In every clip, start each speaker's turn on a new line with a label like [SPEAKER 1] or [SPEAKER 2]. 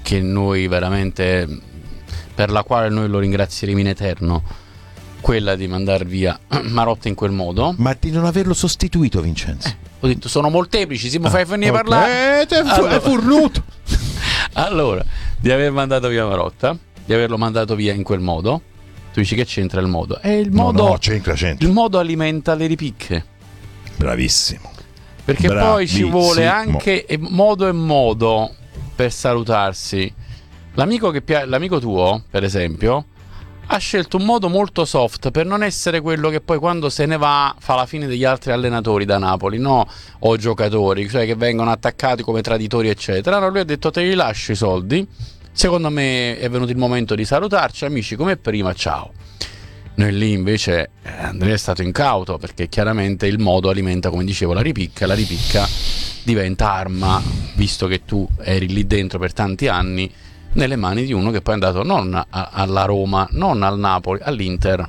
[SPEAKER 1] che noi veramente, per la quale noi lo ringrazieremo in eterno, quella di mandar via Marotta in quel modo.
[SPEAKER 2] Ma di non averlo sostituito, Vincenzo.
[SPEAKER 1] Ho detto sono molteplici, si mi fai finire parlare.
[SPEAKER 2] È furnuto.
[SPEAKER 1] Allora, di aver mandato via Marotta, di averlo mandato via in quel modo. Tu dici che c'entra il modo? È il modo.
[SPEAKER 2] No, c'entra.
[SPEAKER 1] Il modo alimenta le ripicche.
[SPEAKER 2] Bravissimo.
[SPEAKER 1] Perché poi ci vuole anche modo e modo per salutarsi. L'amico tuo, per esempio, ha scelto un modo molto soft per non essere quello che poi quando se ne va fa la fine degli altri allenatori da Napoli, no? O giocatori, cioè che vengono attaccati come traditori eccetera. Allora lui ha detto te li lascio i soldi, secondo me è venuto il momento di salutarci, amici come prima, ciao. Noi lì invece Andrea è stato incauto, perché chiaramente il modo alimenta, come dicevo, la ripicca diventa arma, visto che tu eri lì dentro per tanti anni, nelle mani di uno che poi è andato non alla Roma, non al Napoli, all'Inter.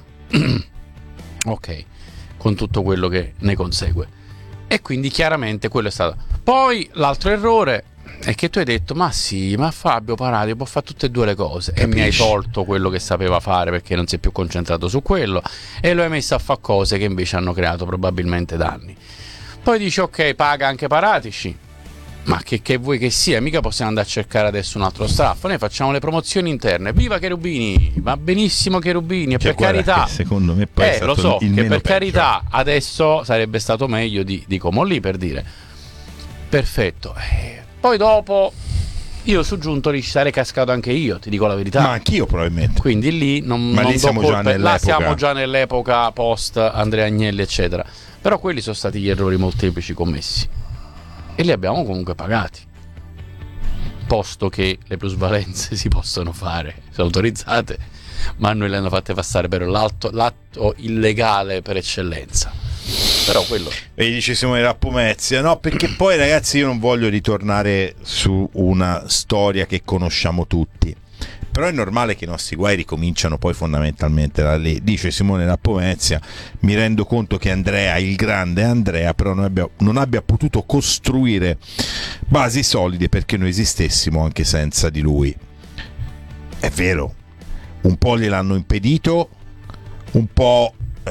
[SPEAKER 1] Ok, con tutto quello che ne consegue. E quindi chiaramente quello è stato. Poi l'altro errore è che tu hai detto ma Fabio Parati può fare tutte e due le cose. Capisci? E mi hai tolto quello che sapeva fare, perché non si è più concentrato su quello, e lo hai messo a fare cose che invece hanno creato probabilmente danni. Poi dici ok, paga anche Paratici, ma che vuoi che sia? Mica possiamo andare a cercare adesso un altro strafo. Noi facciamo le promozioni interne. Viva Cherubini, va benissimo Cherubini, e per carità,
[SPEAKER 2] secondo me poi è stato
[SPEAKER 1] lo so
[SPEAKER 2] il
[SPEAKER 1] che
[SPEAKER 2] meno
[SPEAKER 1] per
[SPEAKER 2] peggio.
[SPEAKER 1] carità adesso sarebbe stato meglio di Comolli, per dire perfetto. Poi dopo io su Giuntoli ci sarei cascato anche io, ti dico la verità.
[SPEAKER 2] Ma anch'io probabilmente.
[SPEAKER 1] Quindi lì
[SPEAKER 2] Ma
[SPEAKER 1] non
[SPEAKER 2] lì siamo
[SPEAKER 1] do
[SPEAKER 2] già
[SPEAKER 1] colpe.
[SPEAKER 2] nell'epoca.
[SPEAKER 1] Là siamo già nell'epoca post Andrea Agnelli eccetera. Però quelli sono stati gli errori molteplici commessi e li abbiamo comunque pagati, posto che le plusvalenze si possono fare, sono autorizzate, ma noi le hanno fatte passare per l'atto illegale per eccellenza. Però quello.
[SPEAKER 2] E dice Simone Rappomezia, no, perché poi ragazzi io non voglio ritornare su una storia che conosciamo tutti, però è normale che i nostri guai ricominciano poi fondamentalmente da lì. Dice Simone Rappomezia, mi rendo conto che Andrea, il grande Andrea, però non abbia potuto costruire basi solide perché noi esistessimo anche senza di lui. È vero, un po' gliel'hanno impedito, un po'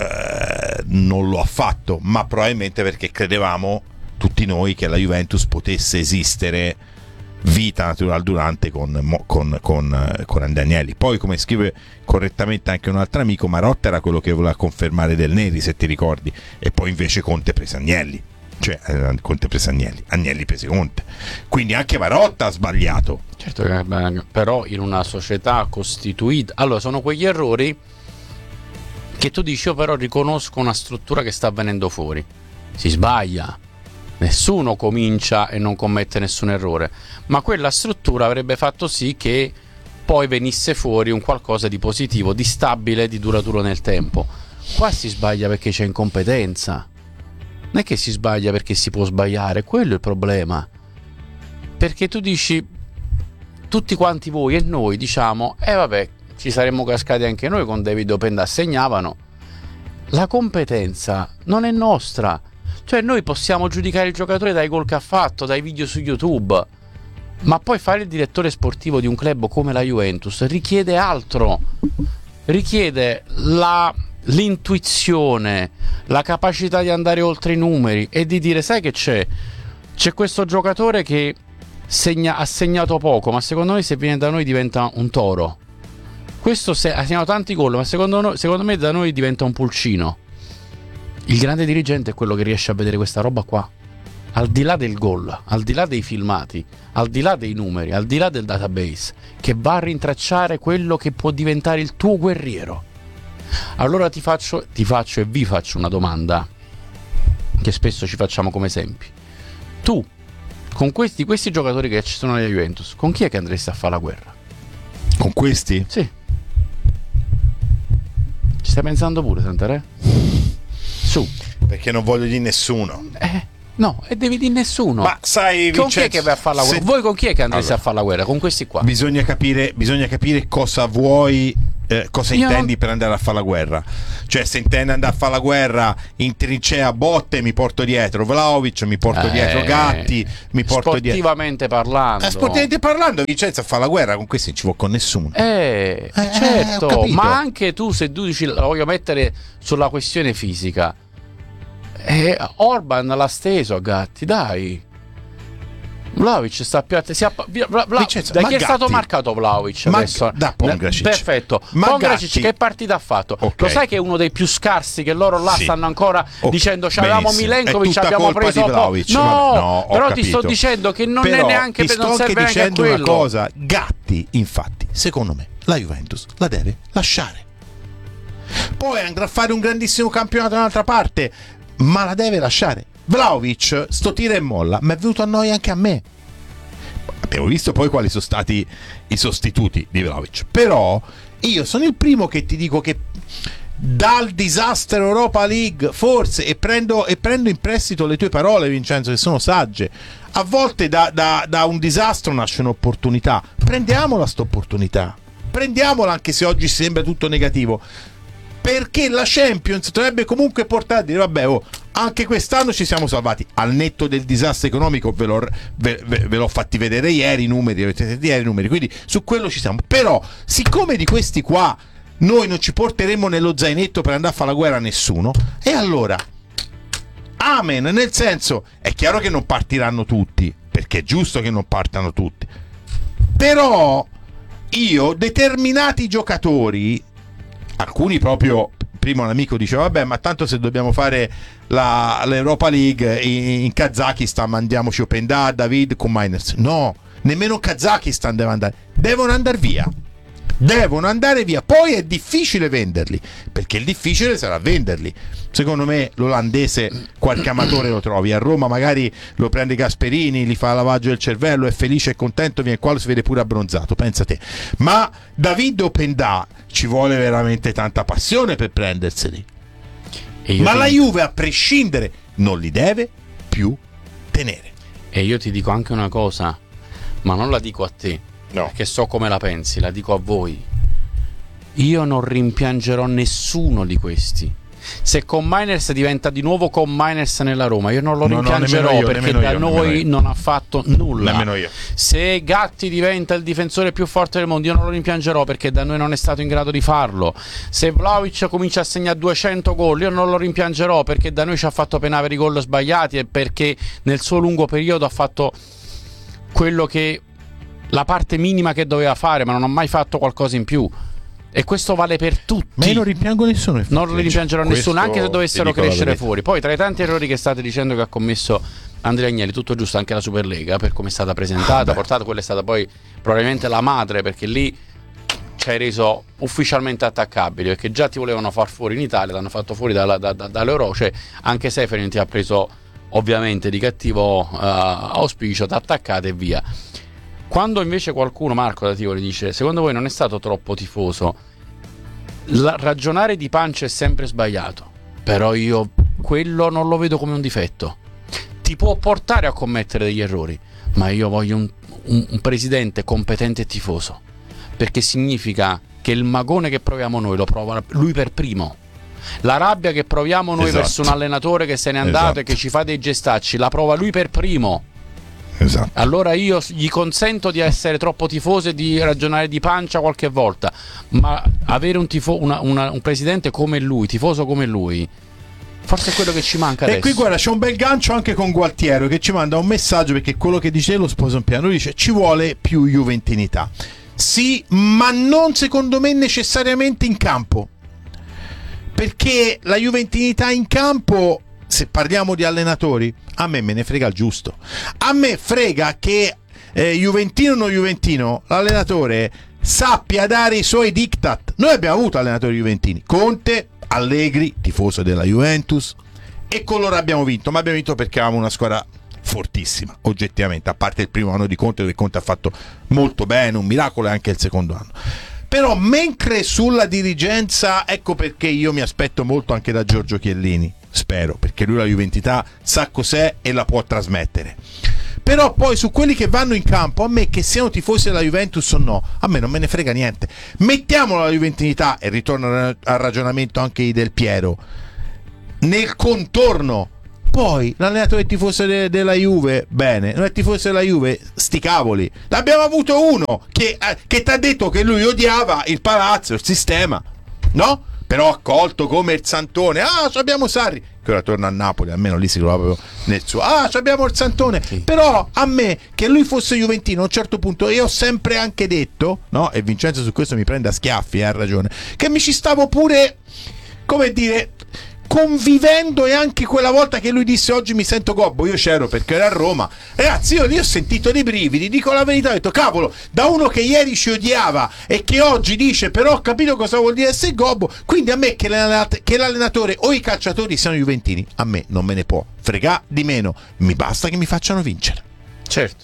[SPEAKER 2] non lo ha fatto, ma probabilmente perché credevamo tutti noi che la Juventus potesse esistere vita natural durante con Andrea Agnelli. Poi, come scrive correttamente anche un altro amico, Marotta era quello che voleva confermare Del Neri, se ti ricordi, e poi invece Conte prese Agnelli, cioè Conte prese Agnelli prese Conte, quindi anche Marotta ha sbagliato.
[SPEAKER 1] Certo, però in una società costituita, allora sono quegli errori che tu dici io però riconosco una struttura che sta venendo fuori, si sbaglia, nessuno comincia e non commette nessun errore, ma quella struttura avrebbe fatto sì che poi venisse fuori un qualcosa di positivo, di stabile, di duraturo nel tempo. Qua si sbaglia perché c'è incompetenza, non è che si sbaglia perché si può sbagliare, quello è il problema, perché tu dici tutti quanti voi e noi diciamo vabbè, ci saremmo cascati anche noi con David Openda, assegnavano. La competenza non è nostra, cioè noi possiamo giudicare il giocatore dai gol che ha fatto, dai video su YouTube, ma poi fare il direttore sportivo di un club come la Juventus richiede altro, richiede l'intuizione, la capacità di andare oltre i numeri e di dire sai che c'è questo giocatore che ha segnato poco, ma secondo me se viene da noi diventa un toro. Questo ha segnato tanti gol, ma secondo me da noi diventa un pulcino. Il grande dirigente è quello che riesce a vedere questa roba qua, al di là del gol, al di là dei filmati, al di là dei numeri, al di là del database, che va a rintracciare quello che può diventare il tuo guerriero. Allora ti faccio e vi faccio una domanda che spesso ci facciamo come esempi. Tu, con questi giocatori che ci sono nella Juventus, con chi è che andresti a fare la guerra?
[SPEAKER 2] Con questi?
[SPEAKER 1] Sì. Ci stai pensando pure, Santarè? Su.
[SPEAKER 2] Perché non voglio di nessuno.
[SPEAKER 1] No, e devi di nessuno.
[SPEAKER 2] Ma sai,
[SPEAKER 1] con chi è che vai a fare la guerra? Voi con chi è che andreste a fare la guerra? Con questi qua?
[SPEAKER 2] Bisogna capire cosa vuoi cosa intendi per andare a fare la guerra. Cioè, se intendi andare a fare la guerra in trincea, botte, mi porto dietro Vlahovic, mi porto dietro Gatti, mi porto
[SPEAKER 1] sportivamente parlando.
[SPEAKER 2] Sportivamente parlando, Vincenzo, a fare la guerra con questi non ci vuole con nessuno.
[SPEAKER 1] Certo, ma anche tu, se tu dici la voglio mettere sulla questione fisica, Orban l'ha steso a Gatti, dai. Vlahovic sta più
[SPEAKER 2] Vincenzo,
[SPEAKER 1] da chi è
[SPEAKER 2] Gatti,
[SPEAKER 1] stato marcato Vlahovic adesso?
[SPEAKER 2] Da Pongracic.
[SPEAKER 1] Perfetto. Pongracic che partita ha fatto?
[SPEAKER 2] Okay.
[SPEAKER 1] Lo sai che è uno dei più scarsi, che loro là stanno ancora dicendo c'avevamo Milenkovic, abbiamo preso
[SPEAKER 2] Vlahovic.
[SPEAKER 1] No, però ti sto dicendo che non è neanche
[SPEAKER 2] ti sto
[SPEAKER 1] non serve
[SPEAKER 2] anche dicendo
[SPEAKER 1] neanche
[SPEAKER 2] una cosa. Gatti, infatti, secondo me la Juventus la deve lasciare. Poi andrà a fare un grandissimo campionato da un'altra parte, ma la deve lasciare. Vlahovic, sto tira e molla, ma è venuto a noi anche a me. Abbiamo visto poi quali sono stati i sostituti di Vlahovic. Però io sono il primo che ti dico che dal disastro Europa League, forse, e prendo in prestito le tue parole, Vincenzo, che sono sagge, a volte da un disastro nasce un'opportunità. Prendiamola sta opportunità, prendiamola, anche se oggi sembra tutto negativo, perché la Champions dovrebbe comunque portare a dire vabbè, anche quest'anno ci siamo salvati, al netto del disastro economico. Ve l'ho fatti vedere ieri i numeri, quindi su quello ci siamo. Però siccome di questi qua noi non ci porteremo nello zainetto per andare a fare la guerra a nessuno, e allora amen, nel senso, è chiaro che non partiranno tutti, perché è giusto che non partano tutti, però io determinati giocatori, alcuni proprio, prima un amico diceva vabbè, ma tanto se dobbiamo fare l'Europa League in Kazakistan mandiamoci Openda, David con Miners. No, nemmeno Kazakistan devono andare via. Devono andare via. Poi è difficile venderli, perché il difficile sarà venderli. Secondo me l'olandese qualche amatore lo trovi a Roma, magari lo prende Gasperini, gli fa lavaggio del cervello, è felice e contento, viene qua, lo si vede pure abbronzato, pensa te. Ma David Openda ci vuole veramente tanta passione per prenderseli. Ma la Juve, a prescindere, non li deve più tenere.
[SPEAKER 1] E io ti dico anche una cosa, ma non la dico a te, no, perché so come la pensi, la dico a voi. Io non rimpiangerò nessuno di questi. Se con Miners diventa di nuovo con Miners nella Roma, io non lo rimpiangerò, perché da noi non ha fatto nulla.
[SPEAKER 2] Nemmeno io.
[SPEAKER 1] Se Gatti diventa il difensore più forte del mondo, io non lo rimpiangerò, perché da noi non è stato in grado di farlo. Se Vlahovic comincia a segnare 200 gol, io non lo rimpiangerò, perché da noi ci ha fatto penare per i gol sbagliati, e perché nel suo lungo periodo ha fatto quello che, la parte minima che doveva fare, ma non ha mai fatto qualcosa in più. E questo vale per tutti.
[SPEAKER 2] Ma io non rimpiango nessuno.
[SPEAKER 1] Non lo rimpiangerò nessuno, anche se dovessero crescere fuori. Poi, tra i tanti errori che state dicendo che ha commesso Andrea Agnelli, tutto giusto, anche la Superlega, per come è stata presentata, portata, quella è stata poi probabilmente la madre, perché lì ci hai reso ufficialmente attaccabile, perché già ti volevano far fuori in Italia, l'hanno fatto fuori dall'Euro, cioè anche Seferin ti ha preso ovviamente di cattivo auspicio, ti ha attaccato e via. Quando invece qualcuno, Marco da Tivoli, dice secondo voi non è stato troppo tifoso, ragionare di pancia è sempre sbagliato, però io quello non lo vedo come un difetto. Ti può portare a commettere degli errori, ma io voglio un presidente competente e tifoso, perché significa che il magone che proviamo noi lo prova lui per primo. La rabbia che proviamo noi verso un allenatore che se n'è andato e che ci fa dei gestacci, la prova lui per primo.
[SPEAKER 2] Esatto.
[SPEAKER 1] Allora io gli consento di essere troppo tifoso e di ragionare di pancia qualche volta, ma avere un presidente come lui, tifoso come lui, forse è quello che ci manca adesso.
[SPEAKER 2] E qui guarda, c'è un bel gancio anche con Gualtiero che ci manda un messaggio, perché quello che dice lo sposa in piano. Lui dice ci vuole più juventinità. Sì, ma non secondo me necessariamente in campo, perché la juventinità in campo, se parliamo di allenatori, a me ne frega il giusto. A me frega che juventino o non juventino, l'allenatore sappia dare i suoi diktat. Noi abbiamo avuto allenatori juventini, Conte, Allegri, tifoso della Juventus, e con loro abbiamo vinto, ma abbiamo vinto perché avevamo una squadra fortissima, oggettivamente, a parte il primo anno di Conte, dove Conte ha fatto molto bene, un miracolo, e anche il secondo anno. Però mentre sulla dirigenza, ecco perché io mi aspetto molto anche da Giorgio Chiellini, spero, perché lui la juventinità sa cos'è e la può trasmettere. Però poi su quelli che vanno in campo, a me che siano tifosi della Juventus o no, a me non me ne frega niente. Mettiamo la juventinità, e ritorno al ragionamento anche di Del Piero, nel contorno. Poi l'allenatore è tifoso della Juve, bene, non è tifoso della Juve, sti cavoli. L'abbiamo avuto uno che ti ha detto che lui odiava il palazzo, il sistema, no? Però accolto come il santone. Abbiamo Sarri, che ora torna a Napoli, almeno lì si trova proprio nel suo. Abbiamo il santone. Sì. Però a me, che lui fosse juventino, a un certo punto io ho sempre anche detto, no? E Vincenzo su questo mi prende a schiaffi, ha ragione, che mi ci stavo pure, come dire, convivendo. E anche quella volta che lui disse oggi mi sento gobbo, io c'ero perché era a Roma, ragazzi, io ho sentito dei brividi, dico la verità, ho detto cavolo, da uno che ieri ci odiava e che oggi dice però ho capito cosa vuol dire essere gobbo. Quindi a me che l'allenatore o i calciatori siano juventini, a me non me ne può fregare di meno, mi basta che mi facciano vincere.
[SPEAKER 1] Certo.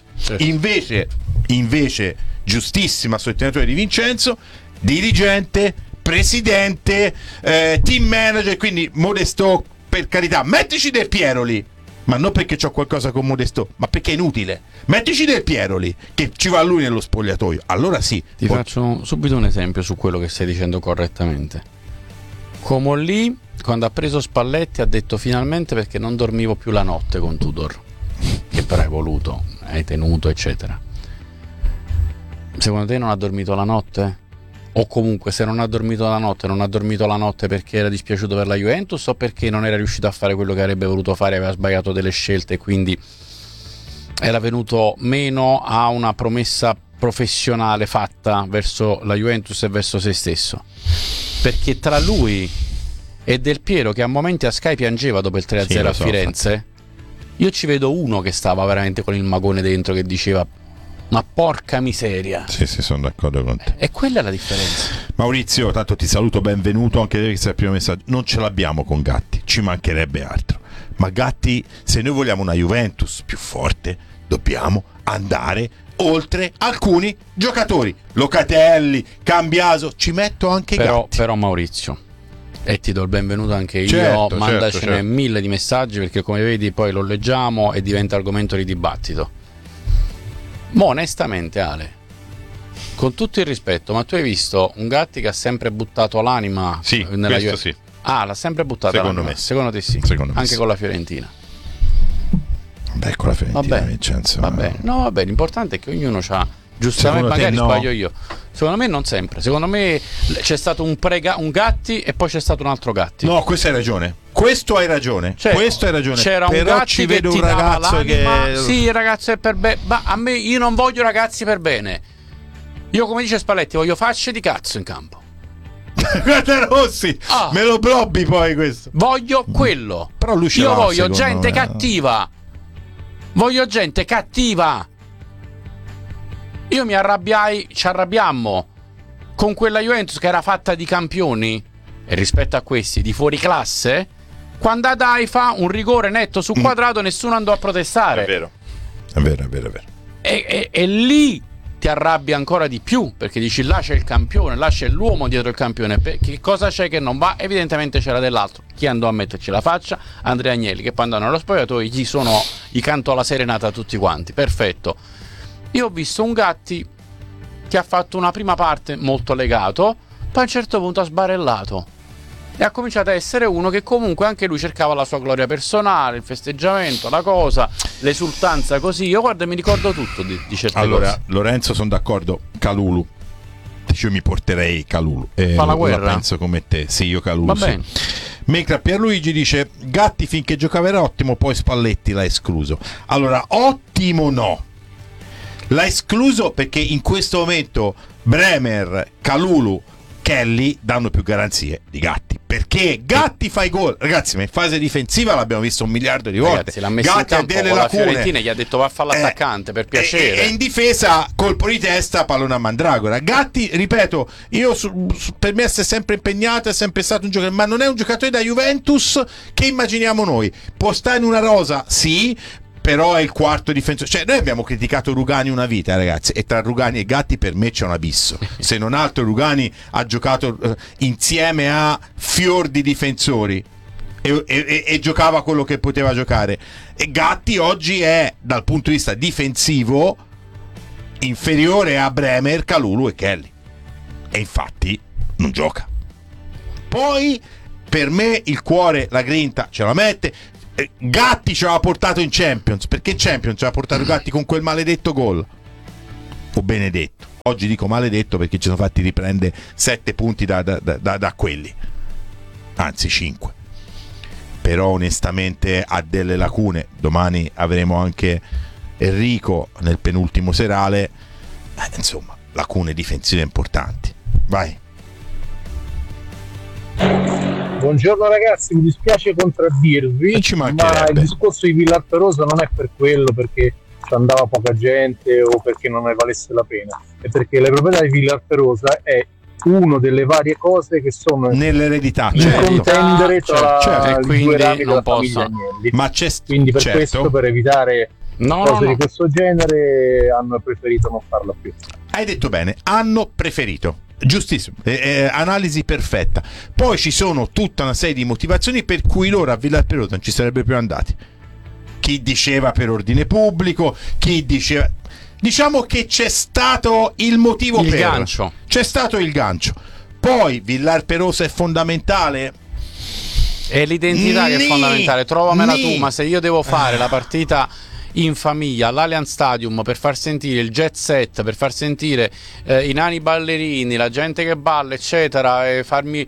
[SPEAKER 2] Invece giustissima sottolineatura di Vincenzo, dirigente, presidente, team manager, quindi Modesto, per carità, mettici Del Piero lì, ma non perché c'ho qualcosa con Modesto, ma perché è inutile. Mettici Del Piero lì, che ci va lui nello spogliatoio, allora sì.
[SPEAKER 1] Ti faccio subito un esempio su quello che stai dicendo correttamente. Como lì, quando ha preso Spalletti, ha detto finalmente, perché non dormivo più la notte con Tudor, che però hai voluto, hai tenuto, eccetera. Secondo te non ha dormito la notte? O comunque, se non ha dormito la notte, non ha dormito la notte perché era dispiaciuto per la Juventus o perché non era riuscito a fare quello che avrebbe voluto fare, aveva sbagliato delle scelte e quindi era venuto meno a una promessa professionale fatta verso la Juventus e verso se stesso? Perché tra lui e Del Piero, che a momenti a Sky piangeva dopo il 3-0 a Firenze, io ci vedo uno che stava veramente con il magone dentro, che diceva ma porca miseria.
[SPEAKER 2] Sì, sono d'accordo con te.
[SPEAKER 1] E quella è la differenza.
[SPEAKER 2] Maurizio, tanto ti saluto, benvenuto, anche te che sei il primo messaggio. Non ce l'abbiamo con Gatti, ci mancherebbe altro. Ma Gatti, se noi vogliamo una Juventus più forte, dobbiamo andare oltre alcuni giocatori. Locatelli, Cambiaso, ci metto anche Gatti.
[SPEAKER 1] Però Maurizio, e ti do il benvenuto anche io,
[SPEAKER 2] certo,
[SPEAKER 1] mandacene
[SPEAKER 2] certo.
[SPEAKER 1] 1000 di messaggi, perché come vedi poi lo leggiamo e diventa argomento di dibattito. Ma onestamente, Ale, con tutto il rispetto, ma tu hai visto un Gatti che ha sempre buttato l'anima nella
[SPEAKER 2] Juve? Sì.
[SPEAKER 1] L'ha sempre buttata
[SPEAKER 2] secondo
[SPEAKER 1] l'anima.
[SPEAKER 2] Me.
[SPEAKER 1] Secondo te sì?
[SPEAKER 2] Secondo
[SPEAKER 1] anche
[SPEAKER 2] me
[SPEAKER 1] con la Fiorentina?
[SPEAKER 2] Beh, con la Fiorentina, Vincenzo.
[SPEAKER 1] Vabbè, l'importante è che ognuno ha. Giustamente, magari sbaglio io. Secondo me non sempre. Secondo me c'è stato un Gatti e poi c'è stato un altro Gatti.
[SPEAKER 2] No, questo hai ragione. Questo hai ragione.
[SPEAKER 1] C'era
[SPEAKER 2] però
[SPEAKER 1] un Gatti
[SPEAKER 2] ci
[SPEAKER 1] che
[SPEAKER 2] vedo
[SPEAKER 1] ti
[SPEAKER 2] un ragazzo
[SPEAKER 1] l'anima.
[SPEAKER 2] che
[SPEAKER 1] Sì, il ragazzo è per bene. Ma a me, io non voglio ragazzi per bene. Io, come dice Spalletti, voglio facce di cazzo in campo.
[SPEAKER 2] Guarda Rossi, me lo blobbi poi questo.
[SPEAKER 1] Voglio quello.
[SPEAKER 2] Però lui
[SPEAKER 1] io voglio gente cattiva. Voglio gente cattiva. Io mi arrabbiai, ci arrabbiammo con quella Juventus che era fatta di campioni, e rispetto a questi di fuori classe, quando ad Haifa un rigore netto su quadrato nessuno andò a protestare.
[SPEAKER 2] È vero.
[SPEAKER 1] E lì ti arrabbia ancora di più, perché dici là c'è il campione, là c'è l'uomo dietro il campione, che cosa c'è che non va? Evidentemente c'era dell'altro. Chi andò a metterci la faccia? Andrea Agnelli, che poi andò nello spogliatoio, gli cantò la serenata a tutti quanti. Perfetto. Io ho visto un Gatti che ha fatto una prima parte molto legato, poi a un certo punto ha sbarellato e ha cominciato a essere uno che comunque anche lui cercava la sua gloria personale, il festeggiamento, la cosa, l'esultanza, così. Io guarda, mi ricordo tutto di certe cose.
[SPEAKER 2] Allora, Lorenzo, sono d'accordo. Calulu, io mi porterei Calulu.
[SPEAKER 1] Fa la guerra?
[SPEAKER 2] La penso come te. Sì, io Calulu.
[SPEAKER 1] Va bene.
[SPEAKER 2] Mentre Pierluigi dice Gatti finché giocava era ottimo, poi Spalletti l'ha escluso. Allora, ottimo no. L'ha escluso perché in questo momento Bremer, Calulu, Kelly danno più garanzie di Gatti, perché Gatti fa i gol, ragazzi, ma in fase difensiva l'abbiamo visto 1 miliardo di volte.
[SPEAKER 1] Ragazzi, l'ha messo in campo con la Fiorentina e gli ha detto va a fare l'attaccante, per piacere,
[SPEAKER 2] e in difesa colpo di testa, pallone a mandragora. Gatti, ripeto, io per me è sempre impegnato, è sempre stato un giocatore, ma non è un giocatore da Juventus che immaginiamo noi. Può stare in una rosa, sì, però è il quarto difensore. Cioè, noi abbiamo criticato Rugani una vita, ragazzi, e tra Rugani e Gatti per me c'è un abisso. Se non altro Rugani ha giocato insieme a fior di difensori. e giocava quello che poteva giocare. E Gatti oggi è, dal punto di vista difensivo, inferiore a Bremer, Kalulu e Kelly, e infatti non gioca. Poi per me il cuore, la grinta ce la mette. Gatti ci aveva portato in Champions, perché in Champions ci aveva portato Gatti con quel maledetto gol, o benedetto, oggi dico maledetto perché ci sono fatti riprendere 7 punti da quelli, anzi 5. Però onestamente ha delle lacune. Domani avremo anche Enrico nel penultimo serale, insomma lacune difensive importanti. Vai.
[SPEAKER 3] Buongiorno ragazzi, mi dispiace contraddirvi, ma il discorso di Villar-Perosa non è per quello perché ci andava poca gente o perché non ne valesse la pena, è perché la proprietà di Villar-Perosa è una delle varie cose che sono
[SPEAKER 2] nell'eredità,
[SPEAKER 3] in contendere tra
[SPEAKER 1] i due rami della famiglia
[SPEAKER 3] Agnelli.
[SPEAKER 2] Ma
[SPEAKER 3] quindi per questo, per evitare cose di questo genere, hanno preferito non farla più.
[SPEAKER 2] Hai detto bene, hanno preferito, giustissimo, analisi perfetta. Poi ci sono tutta una serie di motivazioni per cui loro a Villar-Perosa non ci sarebbero più andati. Chi diceva per ordine pubblico, chi diceva, diciamo che c'è stato il motivo, il gancio. C'è stato il gancio. Poi Villar-Perosa è fondamentale.
[SPEAKER 1] È l'identità che è fondamentale. Trovamela tu, ma se io devo fare la partita in famiglia all'Allianz Stadium per far sentire il jet set, per far sentire i nani ballerini, la gente che balla eccetera, e farmi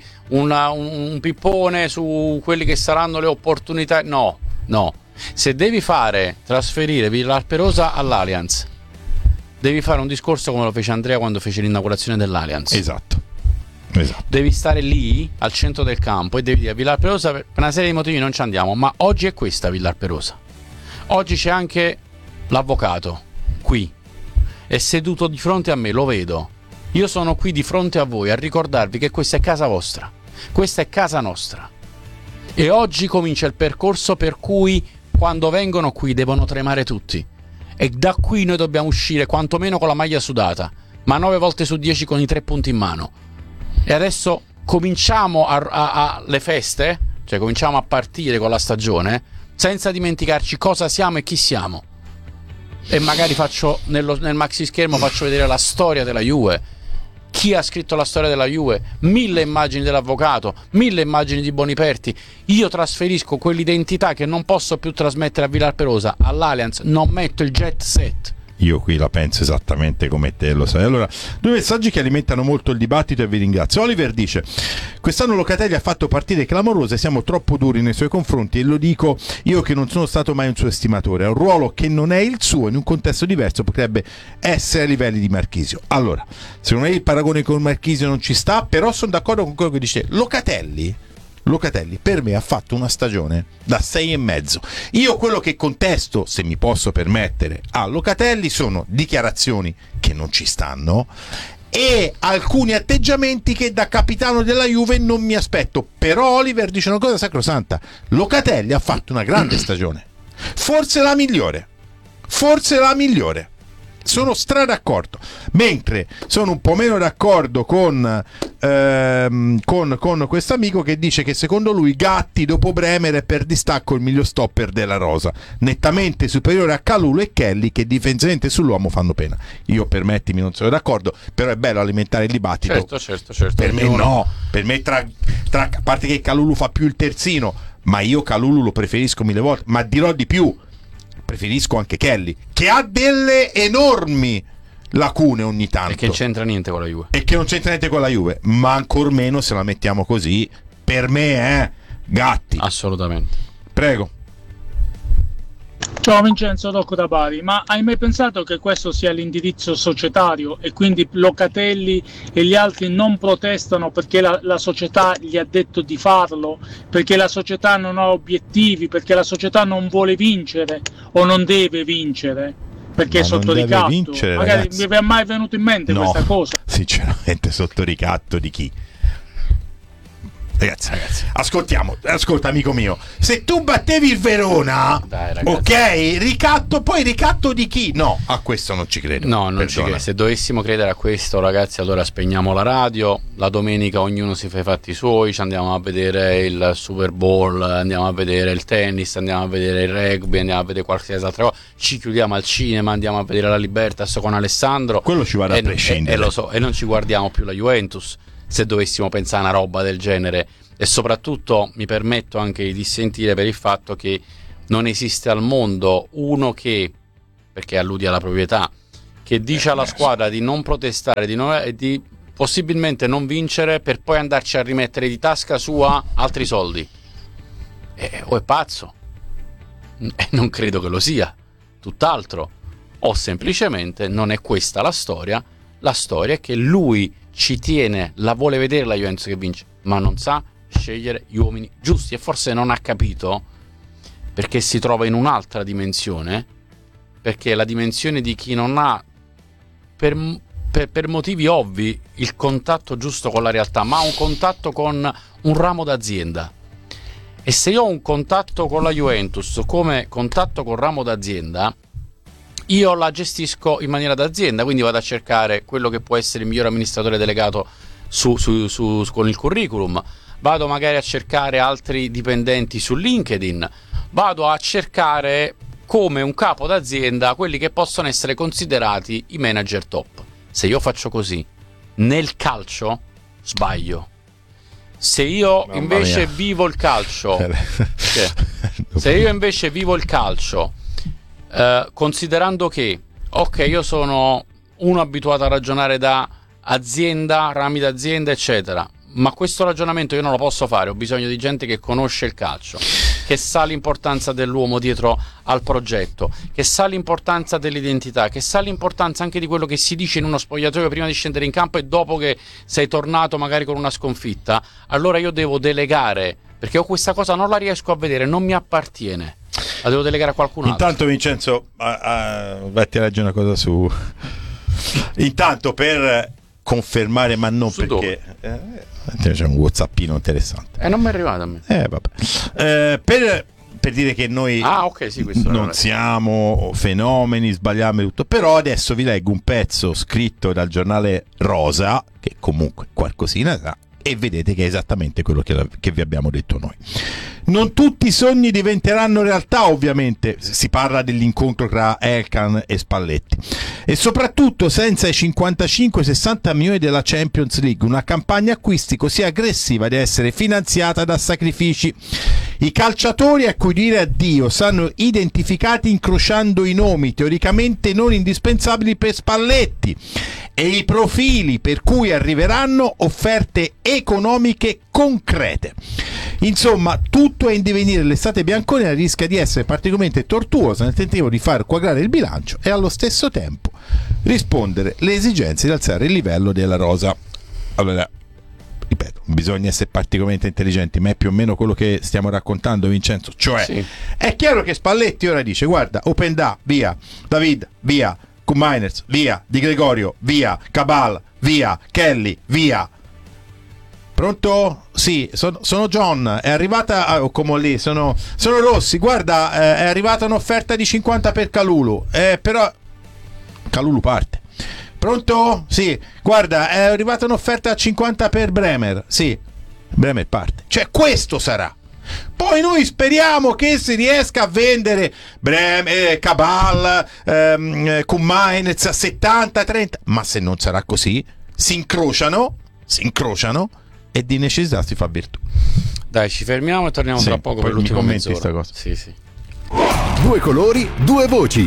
[SPEAKER 1] un pippone su quelli che saranno le opportunità, no. Se devi trasferire Villar-Perosa all'Allianz, devi fare un discorso come lo fece Andrea quando fece l'inaugurazione dell'Allianz.
[SPEAKER 2] Esatto.
[SPEAKER 1] Devi stare lì al centro del campo e devi dire: Villar-Perosa per una serie di motivi non ci andiamo, ma oggi è questa Villar-Perosa. Oggi c'è anche l'avvocato qui, è seduto di fronte a me, lo vedo. Io sono qui di fronte a voi a ricordarvi che questa è casa vostra, questa è casa nostra. E oggi comincia il percorso per cui quando vengono qui devono tremare tutti. E da qui noi dobbiamo uscire quantomeno con la maglia sudata, ma 9 volte su 10 con i 3 punti in mano. E adesso cominciamo le feste, cioè cominciamo a partire con la stagione, senza dimenticarci cosa siamo e chi siamo. E magari faccio nel maxi schermo faccio vedere la storia della Juve, chi ha scritto la storia della Juve, 1000 immagini dell'avvocato, 1000 immagini di Boniperti. Io trasferisco quell'identità che non posso più trasmettere a Villar-Perosa all'Allianz, non metto il jet set.
[SPEAKER 2] Io qui la penso esattamente come te, lo sai. Allora, 2 messaggi che alimentano molto il dibattito e vi ringrazio. Oliver dice: quest'anno Locatelli ha fatto partite clamorose, siamo troppo duri nei suoi confronti, e lo dico io che non sono stato mai un suo estimatore. Ha un ruolo che non è il suo, in un contesto diverso potrebbe essere a livelli di Marchisio. Allora, se non è il paragone con Marchisio non ci sta, però sono d'accordo con quello che dice Locatelli per me ha fatto una stagione da 6,5. Io quello che contesto, se mi posso permettere, a Locatelli sono dichiarazioni che non ci stanno e alcuni atteggiamenti che da capitano della Juve non mi aspetto. Però Oliver dice una cosa sacrosanta: Locatelli ha fatto una grande stagione, forse la migliore. Sono d'accordo, mentre sono un po' meno d'accordo con questo amico che dice che secondo lui Gatti dopo Bremer è per distacco il miglior stopper della rosa, nettamente superiore a Kalulu e Kelly, che difensivamente sull'uomo fanno pena. Io, permettimi, non sono d'accordo, però è bello alimentare il dibattito.
[SPEAKER 1] Certo.
[SPEAKER 2] Per me no, per me tra a parte che Kalulu fa più il terzino, ma io Kalulu lo preferisco 1000 volte, ma dirò di più, preferisco anche Kelly, che ha delle enormi lacune ogni tanto
[SPEAKER 1] e che non c'entra niente con la Juve,
[SPEAKER 2] ma ancor meno se la mettiamo così. Per me Gatti,
[SPEAKER 1] assolutamente.
[SPEAKER 2] Prego.
[SPEAKER 4] Ciao Vincenzo, Rocco da Bari. Ma hai mai pensato che questo sia l'indirizzo societario e quindi Locatelli e gli altri non protestano perché la società gli ha detto di farlo, perché la società non ha obiettivi, perché la società non vuole vincere o non deve vincere, perché è sotto ricatto?
[SPEAKER 2] Vincere,
[SPEAKER 4] magari
[SPEAKER 2] ragazzi.
[SPEAKER 4] vi è mai venuto in mente questa cosa?
[SPEAKER 2] Sinceramente, sotto ricatto di chi? Ragazzi, ascolta amico mio, se tu battevi il Verona, ok, ricatto di chi? No, a questo non ci credo.
[SPEAKER 1] No, non ci credo. Se dovessimo credere a questo, ragazzi, allora spegniamo la radio, la domenica ognuno si fa i fatti suoi, ci andiamo a vedere il Super Bowl, andiamo a vedere il tennis, andiamo a vedere il rugby, andiamo a vedere qualsiasi altra cosa, ci chiudiamo al cinema, andiamo a vedere la Libertas con Alessandro.
[SPEAKER 2] Quello ci vada a prescindere.
[SPEAKER 1] Lo so, e non ci guardiamo più la Juventus, se dovessimo pensare a una roba del genere. E soprattutto mi permetto anche di dissentire per il fatto che non esiste al mondo uno che, perché alludi alla proprietà, che dice alla squadra di non protestare, di possibilmente non vincere per poi andarci a rimettere di tasca sua altri soldi. O è pazzo, non credo che lo sia, tutt'altro, o semplicemente non è questa la storia è che lui ci tiene, la vuole vedere la Juventus che vince, ma non sa scegliere gli uomini giusti, e forse non ha capito perché si trova in un'altra dimensione, perché è la dimensione di chi non ha per motivi ovvi il contatto giusto con la realtà, ma ha un contatto con un ramo d'azienda. E se io ho un contatto con la Juventus come contatto col ramo d'azienda, io la gestisco in maniera d'azienda, quindi vado a cercare quello che può essere il miglior amministratore delegato con il curriculum, vado magari a cercare altri dipendenti su LinkedIn, vado a cercare come un capo d'azienda quelli che possono essere considerati i manager top. Se io faccio così nel calcio, sbaglio. Se io invece vivo il calcio, considerando che io sono uno abituato a ragionare da azienda, rami d'azienda eccetera, ma questo ragionamento io non lo posso fare, ho bisogno di gente che conosce il calcio, che sa l'importanza dell'uomo dietro al progetto, che sa l'importanza dell'identità, che sa l'importanza anche di quello che si dice in uno spogliatoio prima di scendere in campo e dopo che sei tornato magari con una sconfitta. Allora io devo delegare, perché io questa cosa non la riesco a vedere, non mi appartiene, la devo delegare a qualcun altro.
[SPEAKER 2] Intanto Vincenzo, vatti a leggere una cosa su intanto per confermare, ma non su perché c'è un whatsappino interessante
[SPEAKER 1] non mi è arrivato a me,
[SPEAKER 2] vabbè. Per dire che noi non siamo fenomeni, sbagliamo e tutto, però adesso vi leggo un pezzo scritto dal giornale Rosa, che comunque qualcosina sa, e vedete che è esattamente quello che vi abbiamo detto noi. Non tutti i sogni diventeranno realtà, ovviamente, si parla dell'incontro tra Elkan e Spalletti, e soprattutto senza i 55-60 milioni della Champions League, una campagna acquisti così aggressiva da essere finanziata da sacrifici. I calciatori a cui dire addio saranno identificati incrociando i nomi teoricamente non indispensabili per Spalletti e i profili per cui arriveranno offerte economiche concrete. Insomma, tutto è in divenire. L'estate bianconera rischia di essere particolarmente tortuosa nel tentativo di far quadrare il bilancio e allo stesso tempo rispondere alle esigenze di alzare il livello della rosa. Allora, ripeto, bisogna essere particolarmente intelligenti, ma è più o meno quello che stiamo raccontando, Vincenzo. Cioè, sì, è chiaro che Spalletti ora dice: guarda, Openda, via, David, via, Kuminers, via, Di Gregorio, via, Cabal, via, Kelly, via. Pronto? Sì, sono John, è arrivata come lì, sono Rossi, guarda, è arrivata un'offerta di 50 per Kalulu, però Kalulu parte. Pronto? Sì, guarda, è arrivata un'offerta a 50 per Bremer, sì, Bremer parte. Cioè, questo sarà. Poi noi speriamo che si riesca a vendere Cabal, Kuminets a 70-30, ma se non sarà così, si incrociano e di necessità si fa virtù.
[SPEAKER 1] Dai, ci fermiamo e torniamo tra poco per l'ultima mezz'ora. Sì.
[SPEAKER 5] Due colori, due voci.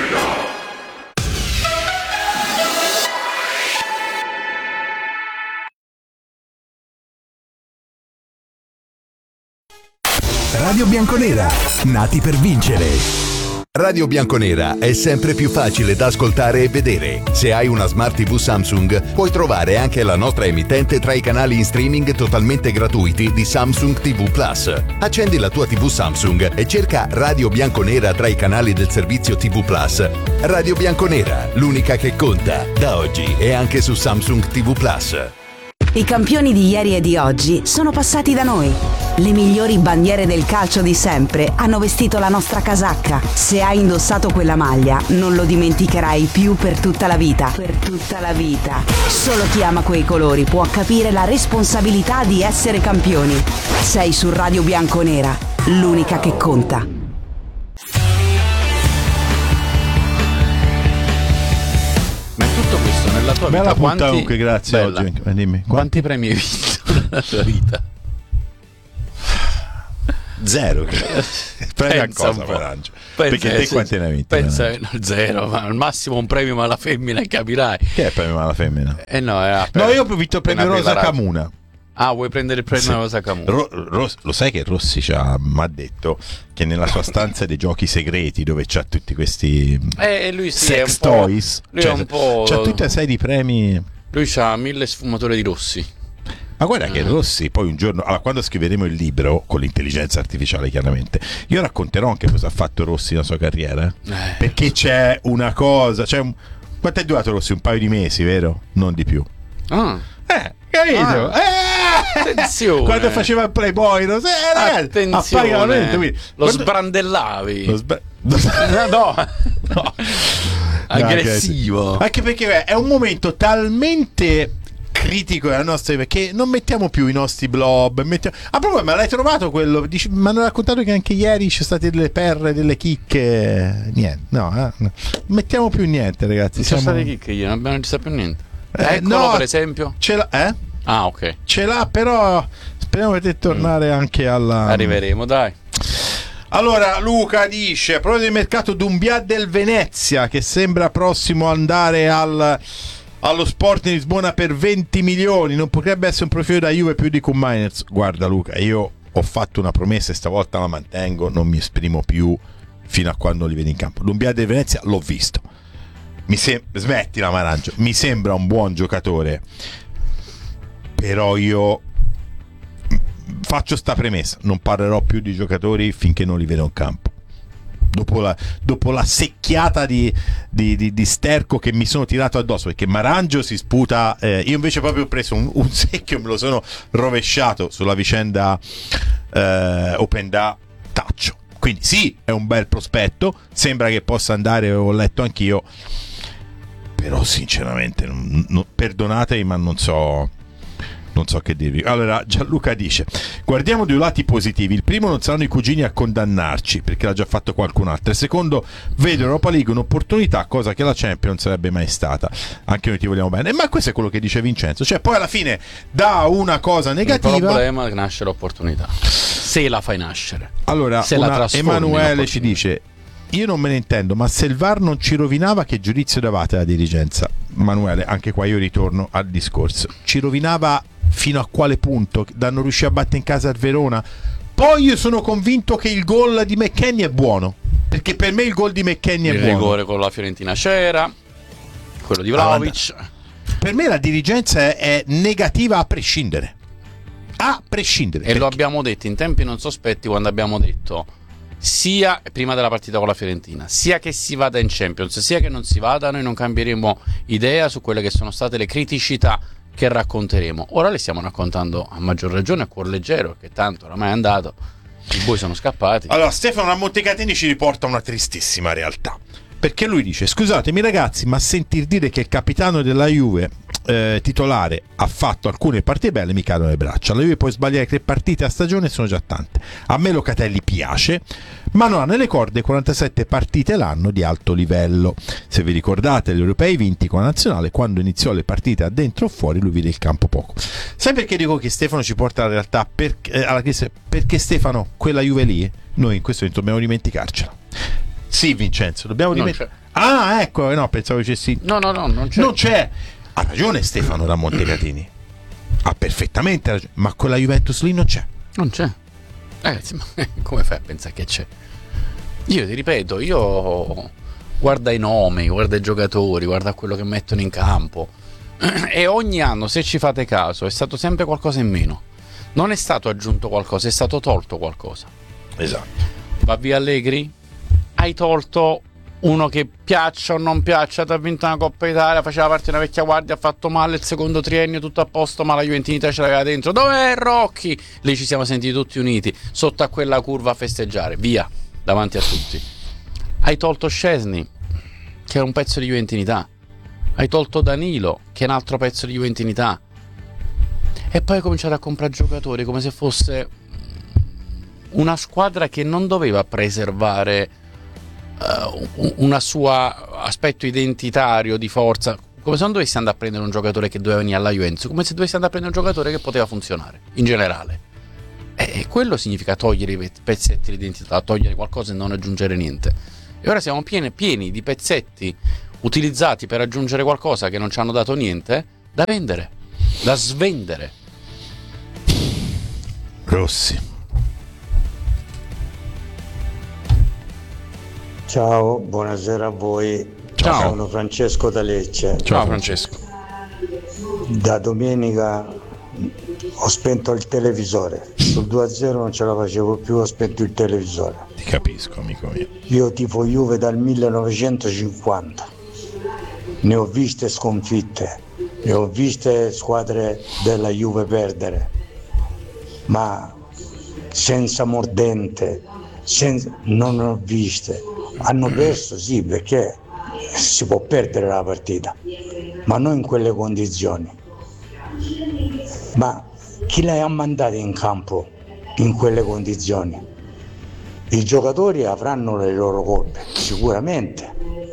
[SPEAKER 5] Radio Bianconera, nati per vincere. Radio Bianconera è sempre più facile da ascoltare e vedere. Se hai una Smart TV Samsung, puoi trovare anche la nostra emittente tra i canali in streaming totalmente gratuiti di Samsung TV Plus. Accendi la tua TV Samsung e cerca Radio Bianconera tra i canali del servizio TV Plus. Radio Bianconera, l'unica che conta, da oggi e anche su Samsung TV Plus.
[SPEAKER 6] I campioni di ieri e di oggi sono passati da noi. Le migliori bandiere del calcio di sempre hanno vestito la nostra casacca. Se hai indossato quella maglia, non lo dimenticherai più per tutta la vita. Per tutta la vita. Solo chi ama quei colori può capire la responsabilità di essere campioni. Sei su Radio Bianconera, l'unica che conta.
[SPEAKER 1] Ma tutto questo nella tua
[SPEAKER 2] bella
[SPEAKER 1] vita
[SPEAKER 2] puntata comunque, grazie.
[SPEAKER 1] Bella.
[SPEAKER 2] Oggi dimmi
[SPEAKER 1] Quanti premi hai vinto nella tua vita?
[SPEAKER 2] 0. Premi a cosa, Marangio? Perché te quanti ne hai vinti?
[SPEAKER 1] Pensa, 0, ma al massimo un premio Mala Femmina, capirai.
[SPEAKER 2] Che è il premio Mala Femmina?
[SPEAKER 1] No,
[SPEAKER 2] io ho vinto il premio Rosa Camuna.
[SPEAKER 1] Ah, vuoi prendere il premio Rosa Camuna?
[SPEAKER 2] Lo sai che Rossi mi ha detto che nella sua stanza dei giochi segreti, dove c'ha tutti questi
[SPEAKER 1] lui
[SPEAKER 2] sex toys,
[SPEAKER 1] lui è un po',
[SPEAKER 2] c'ha tutta una serie di premi.
[SPEAKER 1] Lui c'ha 1000 sfumature di Rossi.
[SPEAKER 2] Ma guarda che Rossi poi un giorno, quando scriveremo il libro con l'intelligenza artificiale chiaramente, io racconterò anche cosa ha fatto Rossi nella sua carriera, perché c'è una cosa, quanto è durato Rossi? Un paio di mesi, vero? Non di più. Capito?
[SPEAKER 1] Attenzione.
[SPEAKER 2] Quando faceva il Playboy,
[SPEAKER 1] attenzione, lo sbrandellavi. No. Aggressivo.
[SPEAKER 2] Anche perché è un momento talmente critico della nostra, perché non mettiamo più i nostri blob, proprio, ma l'hai trovato quello? Mi hanno raccontato che anche ieri c'è state delle perre, delle chicche, niente, no. Non mettiamo più niente, ragazzi.
[SPEAKER 1] Non c'è state chicche ieri, non ci sa più niente. Eccolo,
[SPEAKER 2] no,
[SPEAKER 1] per esempio.
[SPEAKER 2] Ce l'ha,
[SPEAKER 1] Ah, ok.
[SPEAKER 2] Ce l'ha, però speriamo di tornare anche alla...
[SPEAKER 1] Arriveremo, dai.
[SPEAKER 2] Allora Luca dice: a proposito del mercato Doumbia del Venezia, che sembra prossimo ad andare allo Sporting Lisbona per 20 milioni, non potrebbe essere un profilo da Juve più di Koeman? Guarda Luca, io ho fatto una promessa e stavolta la mantengo, non mi esprimo più fino a quando li vedi in campo. Doumbia del Venezia l'ho visto, smettila Marangio, mi sembra un buon giocatore, però io faccio sta premessa: non parlerò più di giocatori finché non li vedo in campo. Dopo la secchiata di sterco che mi sono tirato addosso, perché Marangio si sputa, io invece proprio ho preso un secchio, me lo sono rovesciato sulla vicenda Open Da Taccio. Quindi sì, è un bel prospetto, sembra che possa andare, ho letto anch'io, però sinceramente perdonatemi, ma non so che dirvi. Allora Gianluca dice: guardiamo due lati positivi. Il primo, non saranno i cugini a condannarci, perché l'ha già fatto qualcun altro. Il secondo, vedo Europa League un'opportunità, cosa che la Champions non sarebbe mai stata. Anche noi ti vogliamo bene. Ma questo è quello che dice Vincenzo, cioè poi alla fine da una cosa negativa,
[SPEAKER 1] il problema è che nasce l'opportunità, se la fai nascere.
[SPEAKER 2] Allora Emanuele ci dice: io non me ne intendo, ma se il VAR non ci rovinava, che giudizio davate alla dirigenza? Manuele, anche qua io ritorno al discorso: ci rovinava fino a quale punto? Da non riuscire a battere in casa al Verona. Poi io sono convinto che il gol di McKennie è buono, perché per me il gol di McKennie è buono.
[SPEAKER 1] Il rigore con la Fiorentina c'era, quello di Vlahovic.
[SPEAKER 2] Per me la dirigenza è negativa a prescindere.
[SPEAKER 1] E lo abbiamo detto in tempi non sospetti, quando abbiamo detto, sia prima della partita con la Fiorentina, sia che si vada in Champions, sia che non si vada, noi non cambieremo idea su quelle che sono state le criticità che racconteremo. Ora le stiamo raccontando a maggior ragione a cuor leggero, che tanto oramai è andato, i buoi sono scappati.
[SPEAKER 2] Allora Stefano a Montecatini ci riporta una tristissima realtà, perché lui dice: scusatemi ragazzi, ma sentir dire che il capitano della Juve titolare ha fatto alcune partite belle mi cadono le braccia. La Juve può sbagliare 3 partite a stagione, sono già tante. A me Locatelli piace, ma non ha nelle corde 47 partite l'anno di alto livello. Se vi ricordate gli europei vinti con la nazionale, quando iniziò le partite a dentro o fuori lui vide il campo poco. Sai perché dico che Stefano ci porta alla realtà, alla crisi? Perché Stefano, quella Juve lì, noi in questo momento dobbiamo dimenticarcela. Sì, Vincenzo, dobbiamo dimenticare. Ah, ecco, no, pensavo che c'è.
[SPEAKER 1] No, non c'è.
[SPEAKER 2] Non c'è. Ha ragione Stefano da Montecatini, ha perfettamente ragione, ma quella Juventus lì non c'è.
[SPEAKER 1] Non c'è. Ragazzi, ma come fai a pensare che c'è? Io ti ripeto, guarda i nomi, guarda i giocatori, guarda quello che mettono in campo, e ogni anno, se ci fate caso, è stato sempre qualcosa in meno. Non è stato aggiunto qualcosa, è stato tolto qualcosa.
[SPEAKER 2] Esatto.
[SPEAKER 1] Va via Allegri, hai tolto uno che piaccia o non piaccia, ti ha vinto una Coppa Italia, faceva parte di una vecchia guardia, ha fatto male il secondo triennio, tutto a posto, ma la Juventinità ce l'aveva dentro. Dov'è Rocchi? Lì ci siamo sentiti tutti uniti sotto a quella curva a festeggiare, via, davanti a tutti. Hai tolto Szczesny, che era un pezzo di Juventinità, hai tolto Danilo, che è un altro pezzo di Juventinità, e poi hai cominciato a comprare giocatori come se fosse una squadra che non doveva preservare una sua aspetto identitario di forza, come se non dovessi andare a prendere un giocatore che doveva venire alla Juventus, come se dovessi andare a prendere un giocatore che poteva funzionare in generale, e quello significa togliere i pezzetti di identità, togliere qualcosa e non aggiungere niente. E ora siamo pieni di pezzetti utilizzati per aggiungere qualcosa che non ci hanno dato niente, da vendere, da svendere.
[SPEAKER 2] Rossi.
[SPEAKER 7] Ciao, buonasera a voi.
[SPEAKER 1] Ciao.
[SPEAKER 7] Sono Francesco da Lecce.
[SPEAKER 1] Ciao Francesco.
[SPEAKER 7] Da domenica ho spento il televisore. Sul 2-0 non ce la facevo più, ho spento il televisore.
[SPEAKER 2] Ti capisco, amico mio.
[SPEAKER 7] Io tifo Juve dal 1950. Ne ho viste sconfitte, ne ho viste squadre della Juve perdere, ma senza mordente, non ne ho viste. Hanno perso, sì, perché si può perdere la partita, ma non in quelle condizioni. Ma chi le ha mandate in campo in quelle condizioni? I giocatori avranno le loro colpe, sicuramente.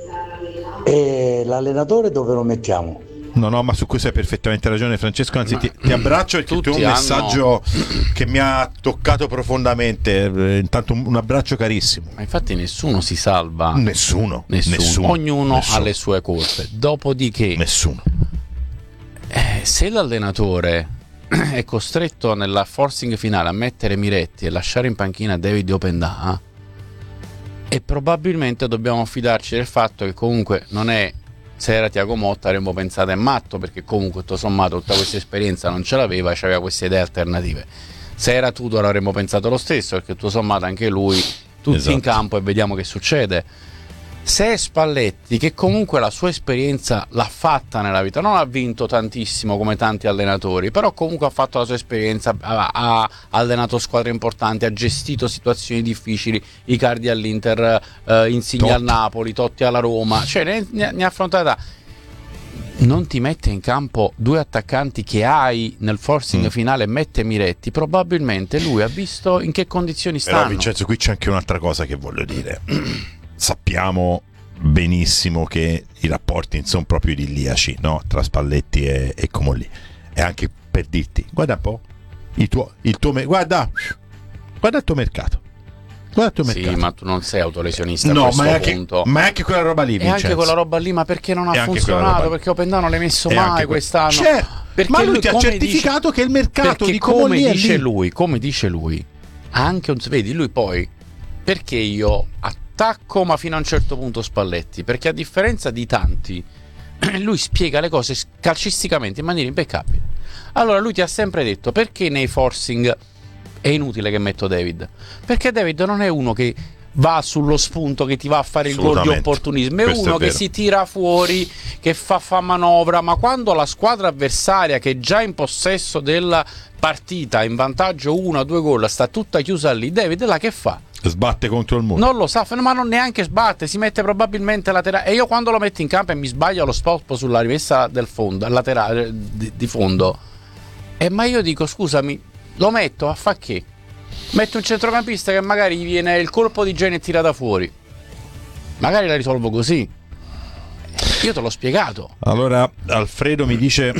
[SPEAKER 7] E l'allenatore dove lo mettiamo?
[SPEAKER 2] No, ma su questo hai perfettamente ragione, Francesco. Anzi, ti abbraccio, perché tu hai un messaggio che mi ha toccato profondamente. Intanto un abbraccio carissimo.
[SPEAKER 1] Ma infatti nessuno si salva.
[SPEAKER 2] Nessuno.
[SPEAKER 1] Ognuno ha le sue colpe. Dopodiché
[SPEAKER 2] nessuno.
[SPEAKER 1] Se l'allenatore è costretto nella forcing finale a mettere Miretti e lasciare in panchina David Openda, e probabilmente dobbiamo fidarci del fatto che comunque non è, se era Thiago Motta avremmo pensato è matto, perché comunque tutto sommato tutta questa esperienza non ce l'aveva e aveva queste idee alternative. Se era Tudor avremmo pensato lo stesso, perché tutto sommato anche lui, tutti in campo e vediamo che succede. Se è Spalletti, che comunque la sua esperienza l'ha fatta nella vita, non ha vinto tantissimo come tanti allenatori, però comunque ha fatto la sua esperienza, ha allenato squadre importanti, ha gestito situazioni difficili, Icardi all'Inter, Insigne al Napoli, Totti alla Roma, cioè ne ha affrontata. Non ti mette in campo due attaccanti che hai nel forcing finale, mette Miretti, probabilmente lui ha visto in che condizioni stanno.
[SPEAKER 2] Però Vincenzo, qui c'è anche un'altra cosa che voglio dire. Sappiamo benissimo che i rapporti sono proprio idilliaci, no? Tra Spalletti e Comolli. E anche per dirti, guarda un po' guarda il tuo mercato.
[SPEAKER 1] Sì, ma tu non sei autolesionista,
[SPEAKER 2] no,
[SPEAKER 1] ma
[SPEAKER 2] è anche quella roba lì, Vincenzo.
[SPEAKER 1] È anche quella roba lì, ma perché non ha funzionato? Perché Openda non l'hai messo mai quest'anno.
[SPEAKER 2] Certo, ma lui ti ha certificato che il mercato di Comolli è lì.
[SPEAKER 1] Come dice lui, anche vedi, lui poi, perché io attacco ma fino a un certo punto Spalletti, perché a differenza di tanti lui spiega le cose calcisticamente in maniera impeccabile. Allora lui ti ha sempre detto: perché nei forcing è inutile che metto David? Perché David non è uno che va sullo spunto, che ti va a fare il gol di opportunismo, è uno che si tira fuori, che fa manovra, ma quando la squadra avversaria, che è già in possesso della partita, in vantaggio 1 o 2 gol, sta tutta chiusa lì, David là che fa?
[SPEAKER 2] Sbatte contro il muro.
[SPEAKER 1] Non lo sa, ma non neanche sbatte, si mette probabilmente laterale. E io quando lo metto in campo e mi sbaglio lo stop sulla rimessa del fondo, laterale di fondo, ma io dico: scusami, lo metto a fa che? Metto un centrocampista che magari gli viene il colpo di genio e tira da fuori, magari la risolvo così. Io te l'ho spiegato.
[SPEAKER 2] Allora Alfredo mi dice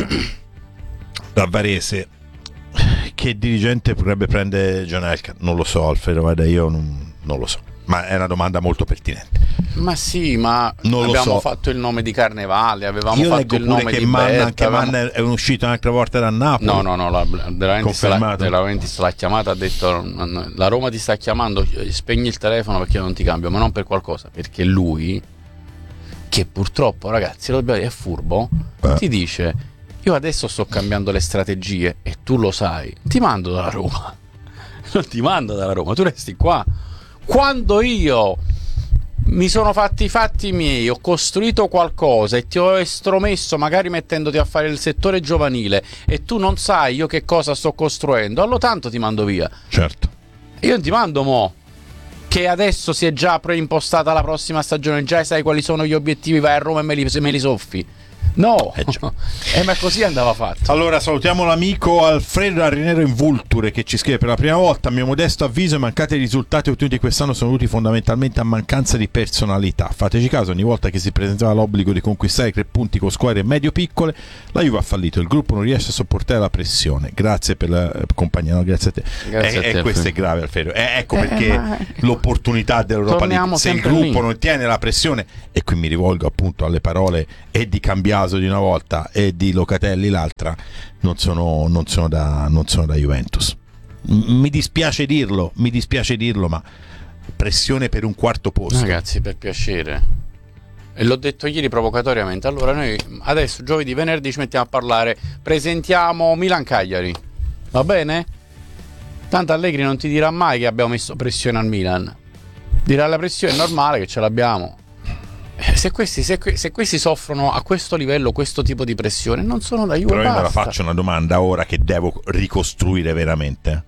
[SPEAKER 2] da Varese: che dirigente potrebbe prendere John Elkann? Non lo so, Alfredo, guarda, io non lo so, ma è una domanda molto pertinente.
[SPEAKER 1] Ma sì, ma
[SPEAKER 2] non
[SPEAKER 1] abbiamo fatto il nome di Carnevale, avevamo fatto il nome
[SPEAKER 2] che
[SPEAKER 1] di
[SPEAKER 2] Manna,
[SPEAKER 1] Berta,
[SPEAKER 2] Manna è uscito un'altra volta da Napoli.
[SPEAKER 1] No, De Laurentiis l'ha chiamata, ha detto: la Roma ti sta chiamando, spegni il telefono perché io non ti cambio, ma non per qualcosa, perché lui, che purtroppo, ragazzi, lo dobbiamo dire, è furbo, ti dice: io adesso sto cambiando le strategie e tu lo sai, ti mando dalla Roma. Non ti mando dalla Roma, tu resti qua. Quando io mi sono fatti i fatti miei, ho costruito qualcosa e ti ho estromesso, magari mettendoti a fare il settore giovanile, e tu non sai io che cosa sto costruendo, allora tanto ti mando via.
[SPEAKER 2] Certo.
[SPEAKER 1] Io non ti mando mo', che adesso si è già preimpostata la prossima stagione, già sai quali sono gli obiettivi, vai a Roma e me li soffi. No, ma così andava fatto.
[SPEAKER 2] Allora salutiamo l'amico Alfredo Arinero in Vulture, che ci scrive: per la prima volta, a mio modesto avviso, i mancati risultati ottenuti quest'anno sono dovuti fondamentalmente a mancanza di personalità. Fateci caso, ogni volta che si presentava l'obbligo di conquistare 3 punti con squadre medio-piccole, la Juve ha fallito, il gruppo non riesce a sopportare la pressione. Grazie per la compagnia, no? Grazie a te.
[SPEAKER 1] Grazie a te,
[SPEAKER 2] questo è grave, Alfredo. Ecco perché l'opportunità dell'Europa League, se il gruppo non tiene la pressione, e qui mi rivolgo appunto alle parole e di Cambiaso di una volta e di Locatelli l'altra, non sono da Juventus. Mi dispiace dirlo, ma pressione per un quarto posto.
[SPEAKER 1] Ragazzi, per piacere, e l'ho detto ieri provocatoriamente, allora noi adesso giovedì, venerdì ci mettiamo a parlare, presentiamo Milan-Cagliari, va bene? Tanto Allegri non ti dirà mai che abbiamo messo pressione al Milan, dirà la pressione è normale che ce l'abbiamo. Se questi soffrono a questo livello, questo tipo di pressione, non sono da Juve.
[SPEAKER 2] Però io
[SPEAKER 1] basta.
[SPEAKER 2] me la faccio una domanda ora che devo ricostruire veramente.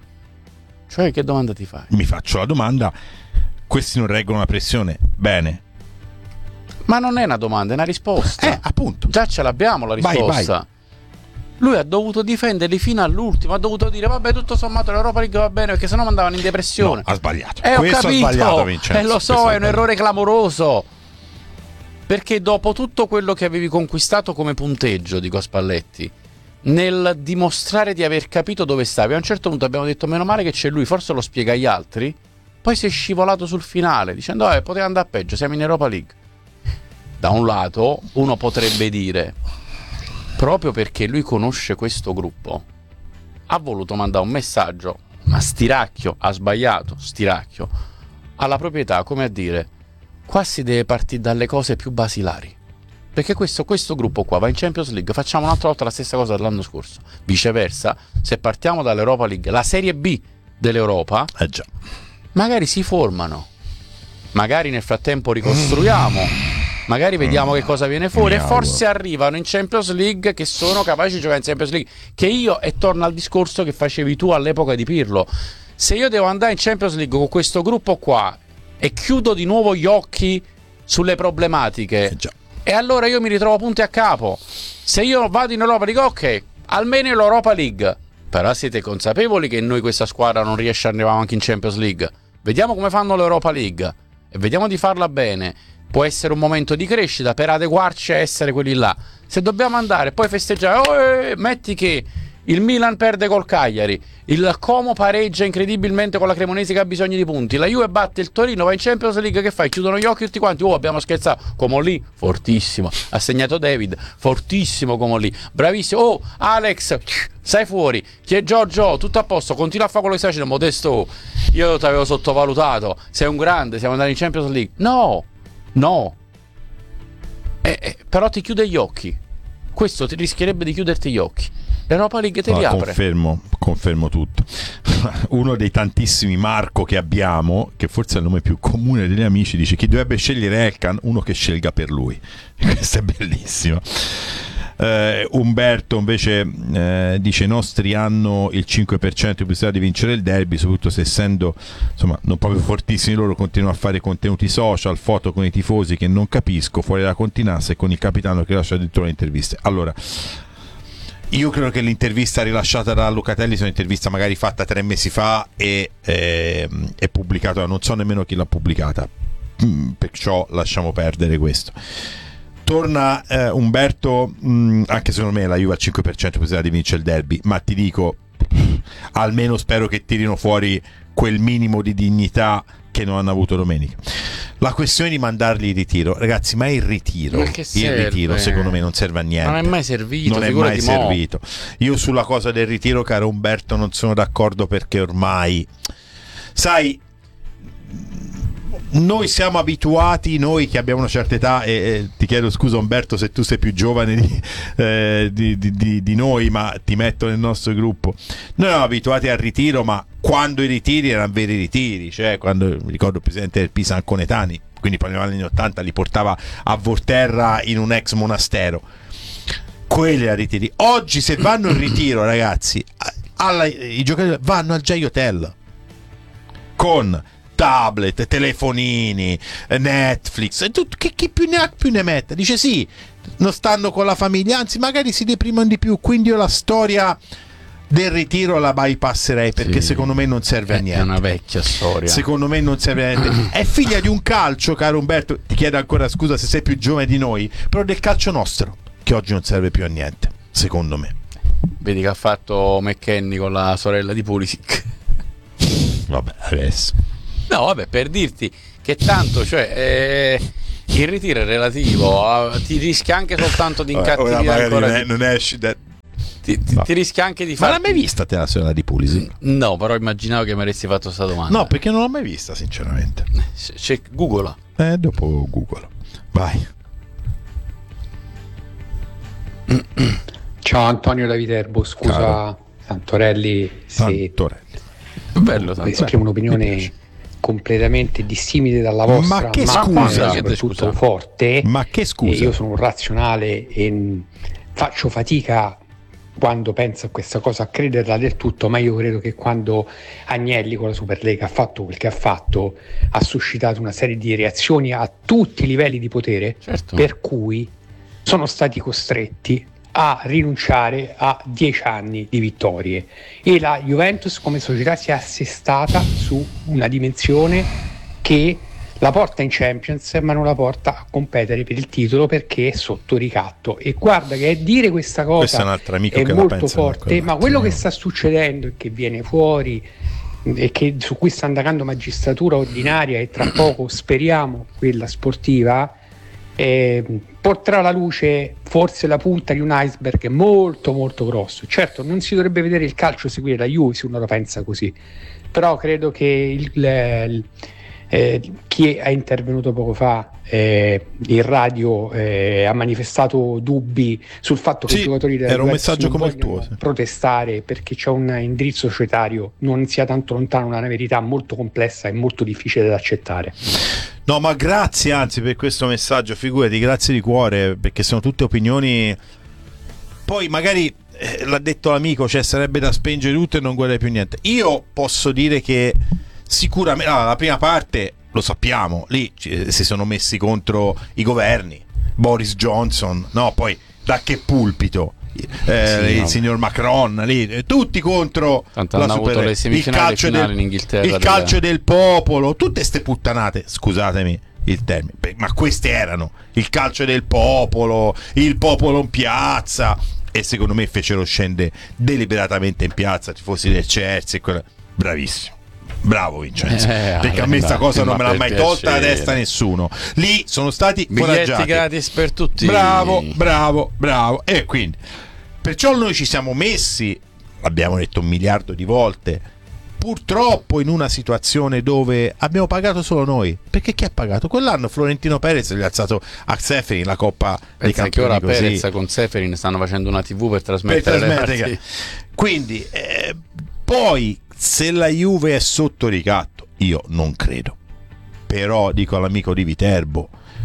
[SPEAKER 1] Cioè, che domanda ti fai?
[SPEAKER 2] Mi faccio la domanda: questi non reggono la pressione? Bene.
[SPEAKER 1] Ma non è una domanda, è una risposta.
[SPEAKER 2] Appunto.
[SPEAKER 1] Già ce l'abbiamo la risposta.
[SPEAKER 2] Vai.
[SPEAKER 1] Lui ha dovuto difenderli fino all'ultimo, ha dovuto dire vabbè, tutto sommato l'Europa League va bene, perché sennò mandavano in depressione.
[SPEAKER 2] No, ha sbagliato.
[SPEAKER 1] Questo ho capito,
[SPEAKER 2] ha sbagliato, Vincenzo.
[SPEAKER 1] lo so, è un errore clamoroso. Perché dopo tutto quello che avevi conquistato come punteggio, dico a Spalletti, nel dimostrare di aver capito dove stavi, a un certo punto abbiamo detto meno male che c'è lui, forse lo spiega agli altri, poi si è scivolato sul finale dicendo poteva andare peggio, siamo in Europa League. Da un lato uno potrebbe dire, proprio perché lui conosce questo gruppo, ha voluto mandare un messaggio, ma stiracchio, ha sbagliato, stiracchio, alla proprietà, come a dire: qua si deve partire dalle cose più basilari, perché questo gruppo qua va in Champions League, facciamo un'altra volta la stessa cosa dell'anno scorso. Viceversa, se partiamo dall'Europa League, la Serie B dell'Europa,
[SPEAKER 2] già,
[SPEAKER 1] magari si formano, magari nel frattempo ricostruiamo, magari vediamo che cosa viene fuori, e forse arrivano in Champions League che sono capaci di giocare in Champions League. Che io, e torno al discorso che facevi tu all'epoca di Pirlo, se io devo andare in Champions League con questo gruppo qua e chiudo di nuovo gli occhi sulle problematiche, e allora io mi ritrovo punti a capo. Se io vado in Europa League, ok, almeno in Europa League, però siete consapevoli che noi questa squadra non riesce a arrivare anche in Champions League. Vediamo come fanno l'Europa League e vediamo di farla bene. Può essere un momento di crescita per adeguarci a essere quelli là. Se dobbiamo andare e poi festeggiare, metti che il Milan perde col Cagliari, il Como pareggia incredibilmente con la Cremonese che ha bisogno di punti, la Juve batte il Torino, va in Champions League, che fai? Chiudono gli occhi tutti quanti. Abbiamo scherzato. Como lì, fortissimo, ha segnato David, fortissimo Como lì, bravissimo. Alex, sei fuori. Chi è Giorgio? Tutto a posto, continua a fare quello che stai facendo. Modesto, io ti avevo sottovalutato, sei un grande, siamo andati in Champions League. No, però ti chiude gli occhi. Questo ti rischierebbe di chiuderti gli occhi. L'Europa League te li apre.
[SPEAKER 2] Confermo tutto. Uno dei tantissimi Marco che abbiamo, che forse è il nome più comune degli amici, dice: chi dovrebbe scegliere Elkan, uno che scelga per lui. Questo è bellissimo. Umberto invece dice: i nostri hanno il 5% di possibilità di vincere il derby, soprattutto se, essendo insomma non proprio fortissimi loro, continuano a fare contenuti social, foto con i tifosi che non capisco, fuori dalla continassa, e con il capitano che lascia addirittura le interviste. Allora, io credo che l'intervista rilasciata da Locatelli sia un'intervista magari fatta 3 mesi fa e è pubblicata, non so nemmeno chi l'ha pubblicata, perciò lasciamo perdere questo. Torna Umberto, anche secondo me la Juve al 5% possibilità di vincere il derby, ma ti dico, almeno spero che tirino fuori quel minimo di dignità che non hanno avuto domenica. La questione di mandarli in ritiro, ragazzi, ma il ritiro secondo me non serve a niente,
[SPEAKER 1] non è mai servito.
[SPEAKER 2] Io sulla cosa del ritiro, caro Umberto, non sono d'accordo, perché ormai, sai, noi siamo abituati, noi che abbiamo una certa età, e ti chiedo scusa Umberto se tu sei più giovane di noi, ma ti metto nel nostro gruppo. Noi siamo abituati al ritiro, ma quando i ritiri erano veri ritiri, cioè quando, mi ricordo il presidente del Pisa Anconetani, quindi parliamo degli anni 80, li portava a Volterra in un ex monastero. Quelli a ritiri. Oggi se vanno in ritiro, ragazzi, i giocatori vanno al J Hotel con tablet, telefonini, Netflix, chi più ne ha più ne mette. Dice sì, non stanno con la famiglia, anzi magari si deprimono di più, quindi io la storia del ritiro la bypasserei, perché secondo me non serve a niente.
[SPEAKER 1] È una vecchia storia.
[SPEAKER 2] Secondo me non serve a niente. È figlia di un calcio, caro Umberto, ti chiedo ancora scusa se sei più giovane di noi, però del calcio nostro, che oggi non serve più a niente, secondo me.
[SPEAKER 1] Vedi che ha fatto McKennie con la sorella di Pulisic.
[SPEAKER 2] Vabbè, adesso.
[SPEAKER 1] No, vabbè, per dirti che tanto, cioè, il ritiro è relativo, ti rischia anche soltanto di incattivire ancora.
[SPEAKER 2] Non esci da...
[SPEAKER 1] Ti rischia anche di fare.
[SPEAKER 2] Ma l'hai mai vista te la sorella di Pulisic?
[SPEAKER 1] No, però immaginavo che mi avresti fatto questa domanda.
[SPEAKER 2] No, perché non l'ho mai vista, sinceramente.
[SPEAKER 1] C'è Google.
[SPEAKER 2] Dopo Google. Vai.
[SPEAKER 8] Ciao Antonio da Viterbo, scusa. Caro. Santorelli, se
[SPEAKER 1] bello,
[SPEAKER 8] esprimo un'opinione completamente dissimile dalla vostra,
[SPEAKER 2] ma che scusa,
[SPEAKER 8] soprattutto forte.
[SPEAKER 2] Ma che scusa?
[SPEAKER 8] Io sono un razionale e faccio fatica quando penso a questa cosa a crederla del tutto, ma io credo che quando Agnelli con la Superlega ha fatto quel che ha fatto, ha suscitato una serie di reazioni a tutti i livelli di potere,
[SPEAKER 1] certo,
[SPEAKER 8] per cui sono stati costretti a rinunciare a 10 anni di vittorie, e la Juventus come società si è assestata su una dimensione che la porta in Champions ma non la porta a competere per il titolo, perché è sotto ricatto. E guarda che dire questa cosa è molto forte, ma quello che sta succedendo e che viene fuori e che su cui sta andando magistratura ordinaria e tra poco speriamo quella sportiva, porterà alla luce forse la punta di un iceberg molto molto grosso. Certo, non si dovrebbe vedere il calcio seguire la Juve se uno la pensa così, però credo che chi è intervenuto poco fa in radio ha manifestato dubbi sul fatto che i giocatori della
[SPEAKER 2] era un messaggio come il tuo,
[SPEAKER 8] protestare perché c'è un indirizzo societario non sia tanto lontano da una verità molto complessa e molto difficile da accettare.
[SPEAKER 2] No, ma grazie anzi per questo messaggio, figurati, grazie di cuore, perché sono tutte opinioni. Poi magari l'ha detto l'amico, cioè sarebbe da spengere tutto e non guardare più niente. Io posso dire che sicuramente la prima parte lo sappiamo, lì si sono messi contro i governi, Boris Johnson, no, poi da che pulpito, il signor Macron, lì tutti contro.
[SPEAKER 1] Tanto hanno avuto le semifinali finali in Inghilterra,
[SPEAKER 2] il calcio del popolo, tutte ste puttanate, scusatemi il termine, ma queste erano il calcio del popolo, il popolo in piazza, e secondo me fecero scendere deliberatamente in piazza tifosi del Chelsea. Bravissimo, bravo Vincenzo, perché a me sta cosa non me l'ha mai tolta da testa nessuno. Lì sono stati
[SPEAKER 1] biglietti gratis per tutti.
[SPEAKER 2] Bravo. E quindi perciò noi ci siamo messi, l'abbiamo detto 1 miliardo di volte, purtroppo in una situazione dove abbiamo pagato solo noi. Perché chi ha pagato? Quell'anno Florentino Perez gli ha alzato a Seferin la Coppa dei Campioni.
[SPEAKER 1] Che ora Perez con Seferin stanno facendo una TV per trasmettere le partite.
[SPEAKER 2] Quindi poi se la Juve è sotto ricatto, io non credo, però dico all'amico di Viterbo,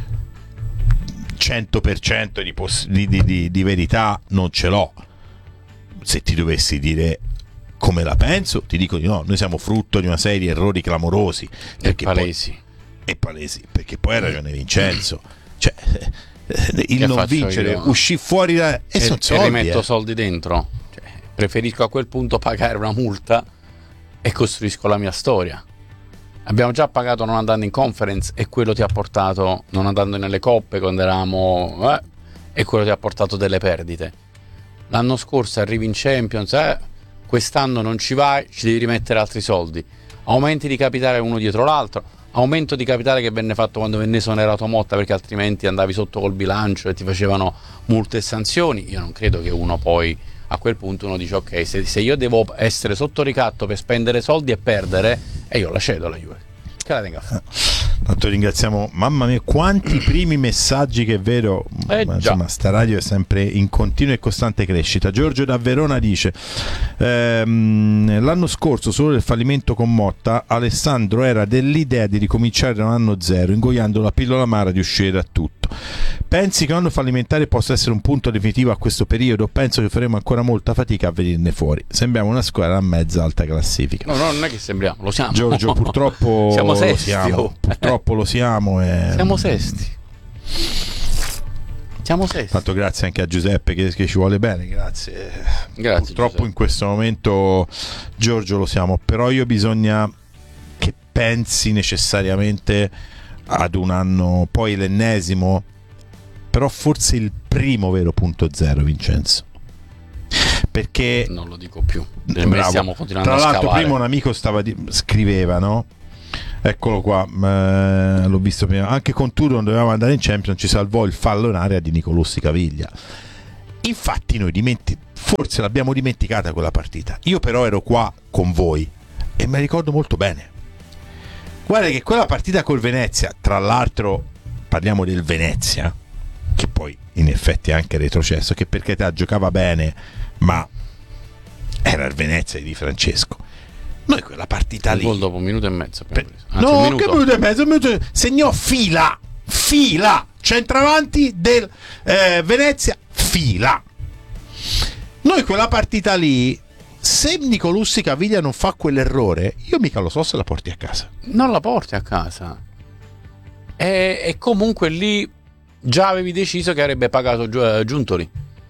[SPEAKER 2] 100% di verità non ce l'ho. Se ti dovessi dire come la penso, ti dico di no. Noi siamo frutto di una serie di errori clamorosi
[SPEAKER 1] e palesi,
[SPEAKER 2] perché poi ha ragione Vincenzo, cioè il che non vincere, uscì fuori da e sono soldi,
[SPEAKER 1] rimetto soldi dentro, cioè, preferisco a quel punto pagare una multa e costruisco la mia storia. Abbiamo già pagato non andando in conference e quello ti ha portato, non andando nelle coppe quando eravamo e quello ti ha portato delle perdite. L'anno scorso arrivi in Champions, quest'anno non ci vai, ci devi rimettere altri soldi, aumenti di capitale uno dietro l'altro, aumento di capitale che venne fatto quando venne esonerato Motta, perché altrimenti andavi sotto col bilancio e ti facevano multe e sanzioni. Io non credo che uno poi a quel punto uno dice ok, se io devo essere sotto ricatto per spendere soldi e perdere, e io la cedo la Juve, che la tenga a fare.
[SPEAKER 2] Tanto ringraziamo, mamma mia, quanti primi messaggi, che è vero, insomma, sta radio è sempre in continua e costante crescita. Giorgio da Verona dice: l'anno scorso, solo del fallimento con Motta, Alessandro era dell'idea di ricominciare da un anno zero, ingoiando la pillola amara di uscire da tutto. Pensi che un anno fallimentare possa essere un punto definitivo a questo periodo? Penso che faremo ancora molta fatica a venirne fuori. Sembriamo una squadra a mezza alta classifica.
[SPEAKER 1] No, non è che sembriamo, lo siamo.
[SPEAKER 2] Giorgio, purtroppo
[SPEAKER 1] siamo sesti.
[SPEAKER 2] Purtroppo lo siamo.
[SPEAKER 1] Siamo sesti.
[SPEAKER 2] Tanto grazie anche a Giuseppe che ci vuole bene. Grazie. Purtroppo
[SPEAKER 1] Giuseppe.
[SPEAKER 2] In questo momento, Giorgio, lo siamo. Però bisogna che pensi necessariamente ad un anno, poi l'ennesimo, però forse il primo vero punto zero, Vincenzo. Perché
[SPEAKER 1] non lo dico più. Stiamo continuando a scavare.
[SPEAKER 2] Tra l'altro, prima un amico scriveva, no? Eccolo qua, l'ho visto prima. Anche con Tudor non dovevamo andare in Champions, ci salvò il fallo in area di Nicolussi Caviglia. Infatti noi forse l'abbiamo dimenticata quella partita. Io però ero qua con voi e me la ricordo molto bene. Guarda che quella partita col Venezia, tra l'altro parliamo del Venezia, che poi in effetti è anche retrocesso, che per carità giocava bene, ma era il Venezia di Di Francesco. Noi quella partita lì,
[SPEAKER 1] gol dopo un minuto e mezzo
[SPEAKER 2] che minuto e mezzo, segnò fila centravanti del Venezia, fila. Noi quella partita lì, se Nicolussi Caviglia non fa quell'errore, io mica lo so se la porti a casa.
[SPEAKER 1] Non la porti a casa. E comunque lì già avevi deciso che avrebbe pagato Giuntoli.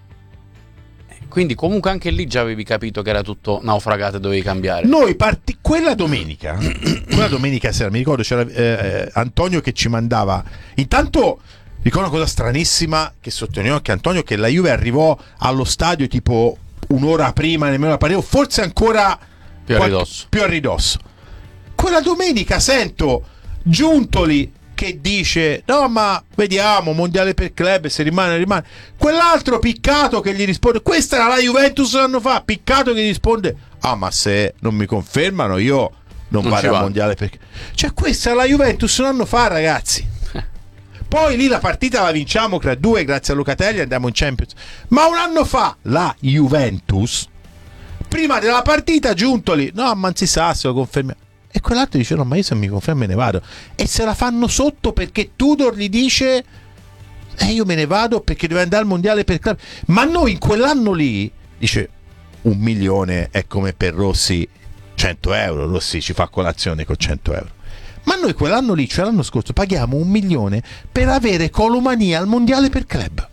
[SPEAKER 1] Quindi comunque anche lì già avevi capito che era tutto naufragato e dovevi cambiare.
[SPEAKER 2] Noi quella domenica sera, mi ricordo, c'era Antonio che ci mandava. Intanto ricordo una cosa stranissima che sottolineò che Antonio, che la Juve arrivò allo stadio tipo un'ora prima, nemmeno la partita, forse ancora
[SPEAKER 1] più a ridosso.
[SPEAKER 2] Quella domenica sento Giuntoli che dice: no, ma vediamo, mondiale per club, se rimane. Quell'altro Piccato che gli risponde: questa era la Juventus l'anno fa. Piccato che gli risponde: ma se non mi confermano io non vado al mondiale per club. Cioè, questa era la Juventus l'anno fa, ragazzi. Poi lì la partita la vinciamo 3-2 grazie a Locatelli, andiamo in Champions. Ma un anno fa la Juventus, prima della partita, Giuntoli: no, ma non si sa se lo confermiamo. E quell'altro dice: no, ma io se mi confermo me ne vado. E se la fanno sotto perché Tudor gli dice: io me ne vado perché deve andare al mondiale per club. Ma noi in quell'anno lì, dice, 1 milione è come per Rossi 100 euro. Rossi ci fa colazione con 100 euro. Ma noi quell'anno lì, cioè l'anno scorso, paghiamo 1 milione per avere Colomania al mondiale per club.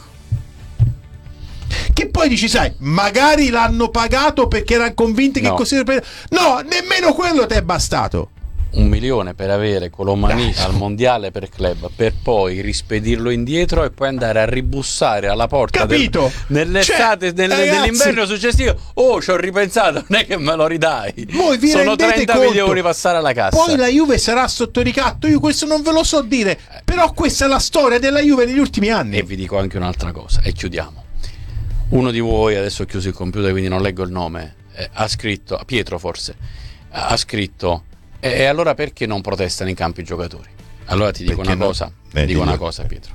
[SPEAKER 2] Che poi dici, sai, magari l'hanno pagato perché erano convinti che così. No, nemmeno quello ti è bastato.
[SPEAKER 1] 1 milione per avere Colomani al mondiale per club, per poi rispedirlo indietro e poi andare a ribussare alla porta.
[SPEAKER 2] Capito?
[SPEAKER 1] Nell'estate, nell'inverno successivo. Ci ho ripensato, non è che me lo ridai.
[SPEAKER 2] Voi vi
[SPEAKER 1] sono 30
[SPEAKER 2] conto?
[SPEAKER 1] milioni passare alla cassa.
[SPEAKER 2] Poi la Juve sarà sotto ricatto, io questo non ve lo so dire, però questa è la storia della Juve negli ultimi anni.
[SPEAKER 1] E vi dico anche un'altra cosa e chiudiamo. Uno di voi, adesso ho chiuso il computer quindi non leggo il nome, ha scritto, Pietro forse, ha scritto: e allora perché non protestano in campo i giocatori? Allora ti dico una cosa, Pietro.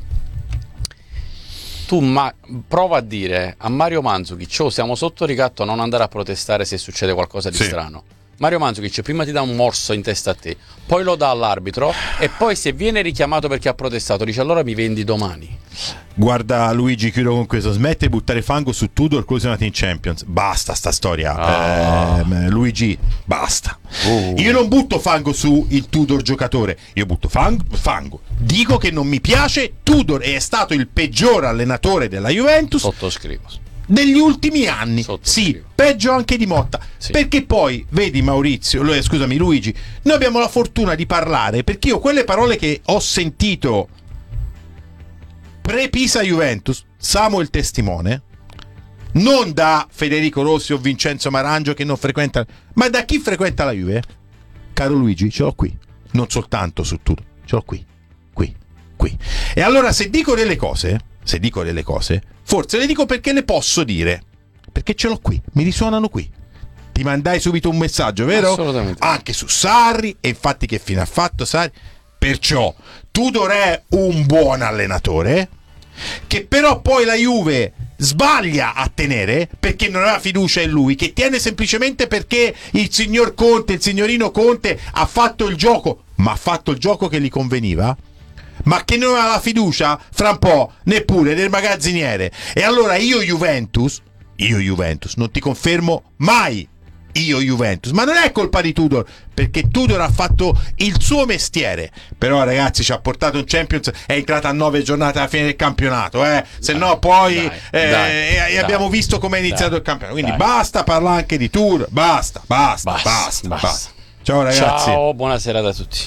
[SPEAKER 1] Tu prova a dire a Mario Mandzukic: siamo sotto ricatto, non andare a protestare se succede qualcosa di strano. Mario Mandzukic prima ti dà un morso in testa a te, poi lo dà all'arbitro e poi se viene richiamato perché ha protestato dice: allora mi vendi domani.
[SPEAKER 2] Guarda Luigi, chiudo con questo: smette di buttare fango su Tudor, così sono andati in Champions. Basta sta storia. Luigi, basta. Io non butto fango su il Tudor giocatore, io butto fango. Dico che non mi piace Tudor e è stato il peggior allenatore della Juventus.
[SPEAKER 1] Sottoscrivo.
[SPEAKER 2] Degli ultimi anni, sì, peggio anche di Motta, sì. Perché poi, vedi Luigi, noi abbiamo la fortuna di parlare, perché io quelle parole che ho sentito pre-Pisa Juventus, Samuel testimone, non da Federico Rossi o Vincenzo Marangio che non frequenta, ma da chi frequenta la Juve, caro Luigi, ce l'ho qui, non soltanto su tutto, ce l'ho qui. E allora se dico delle cose, forse le dico perché le posso dire, perché ce l'ho qui, mi risuonano qui. Ti mandai subito un messaggio, vero?
[SPEAKER 1] Assolutamente.
[SPEAKER 2] Anche su Sarri, e infatti che fine ha fatto Sarri? Perciò Tudor è un buon allenatore, che però poi la Juve sbaglia a tenere perché non aveva fiducia in lui, che tiene semplicemente perché il signorino Conte ha fatto il gioco, ma ha fatto il gioco che gli conveniva, ma che non aveva la fiducia fra un po' neppure del magazziniere. E allora io Juventus non ti confermo mai, ma non è colpa di Tudor, perché Tudor ha fatto il suo mestiere. Però ragazzi, ci ha portato un Champions, è entrata a 9 giornate alla fine del campionato, se no poi abbiamo visto come è iniziato il campionato, quindi basta parlare anche di Tudor, basta. Ciao ragazzi,
[SPEAKER 1] ciao, buona serata a tutti.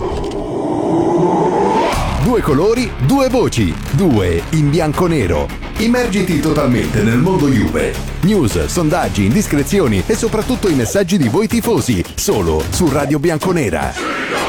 [SPEAKER 5] Due colori, due voci, due in bianco-nero. Immergiti totalmente nel mondo Juve. News, sondaggi, indiscrezioni e soprattutto i messaggi di voi tifosi, solo su Radio Bianconera.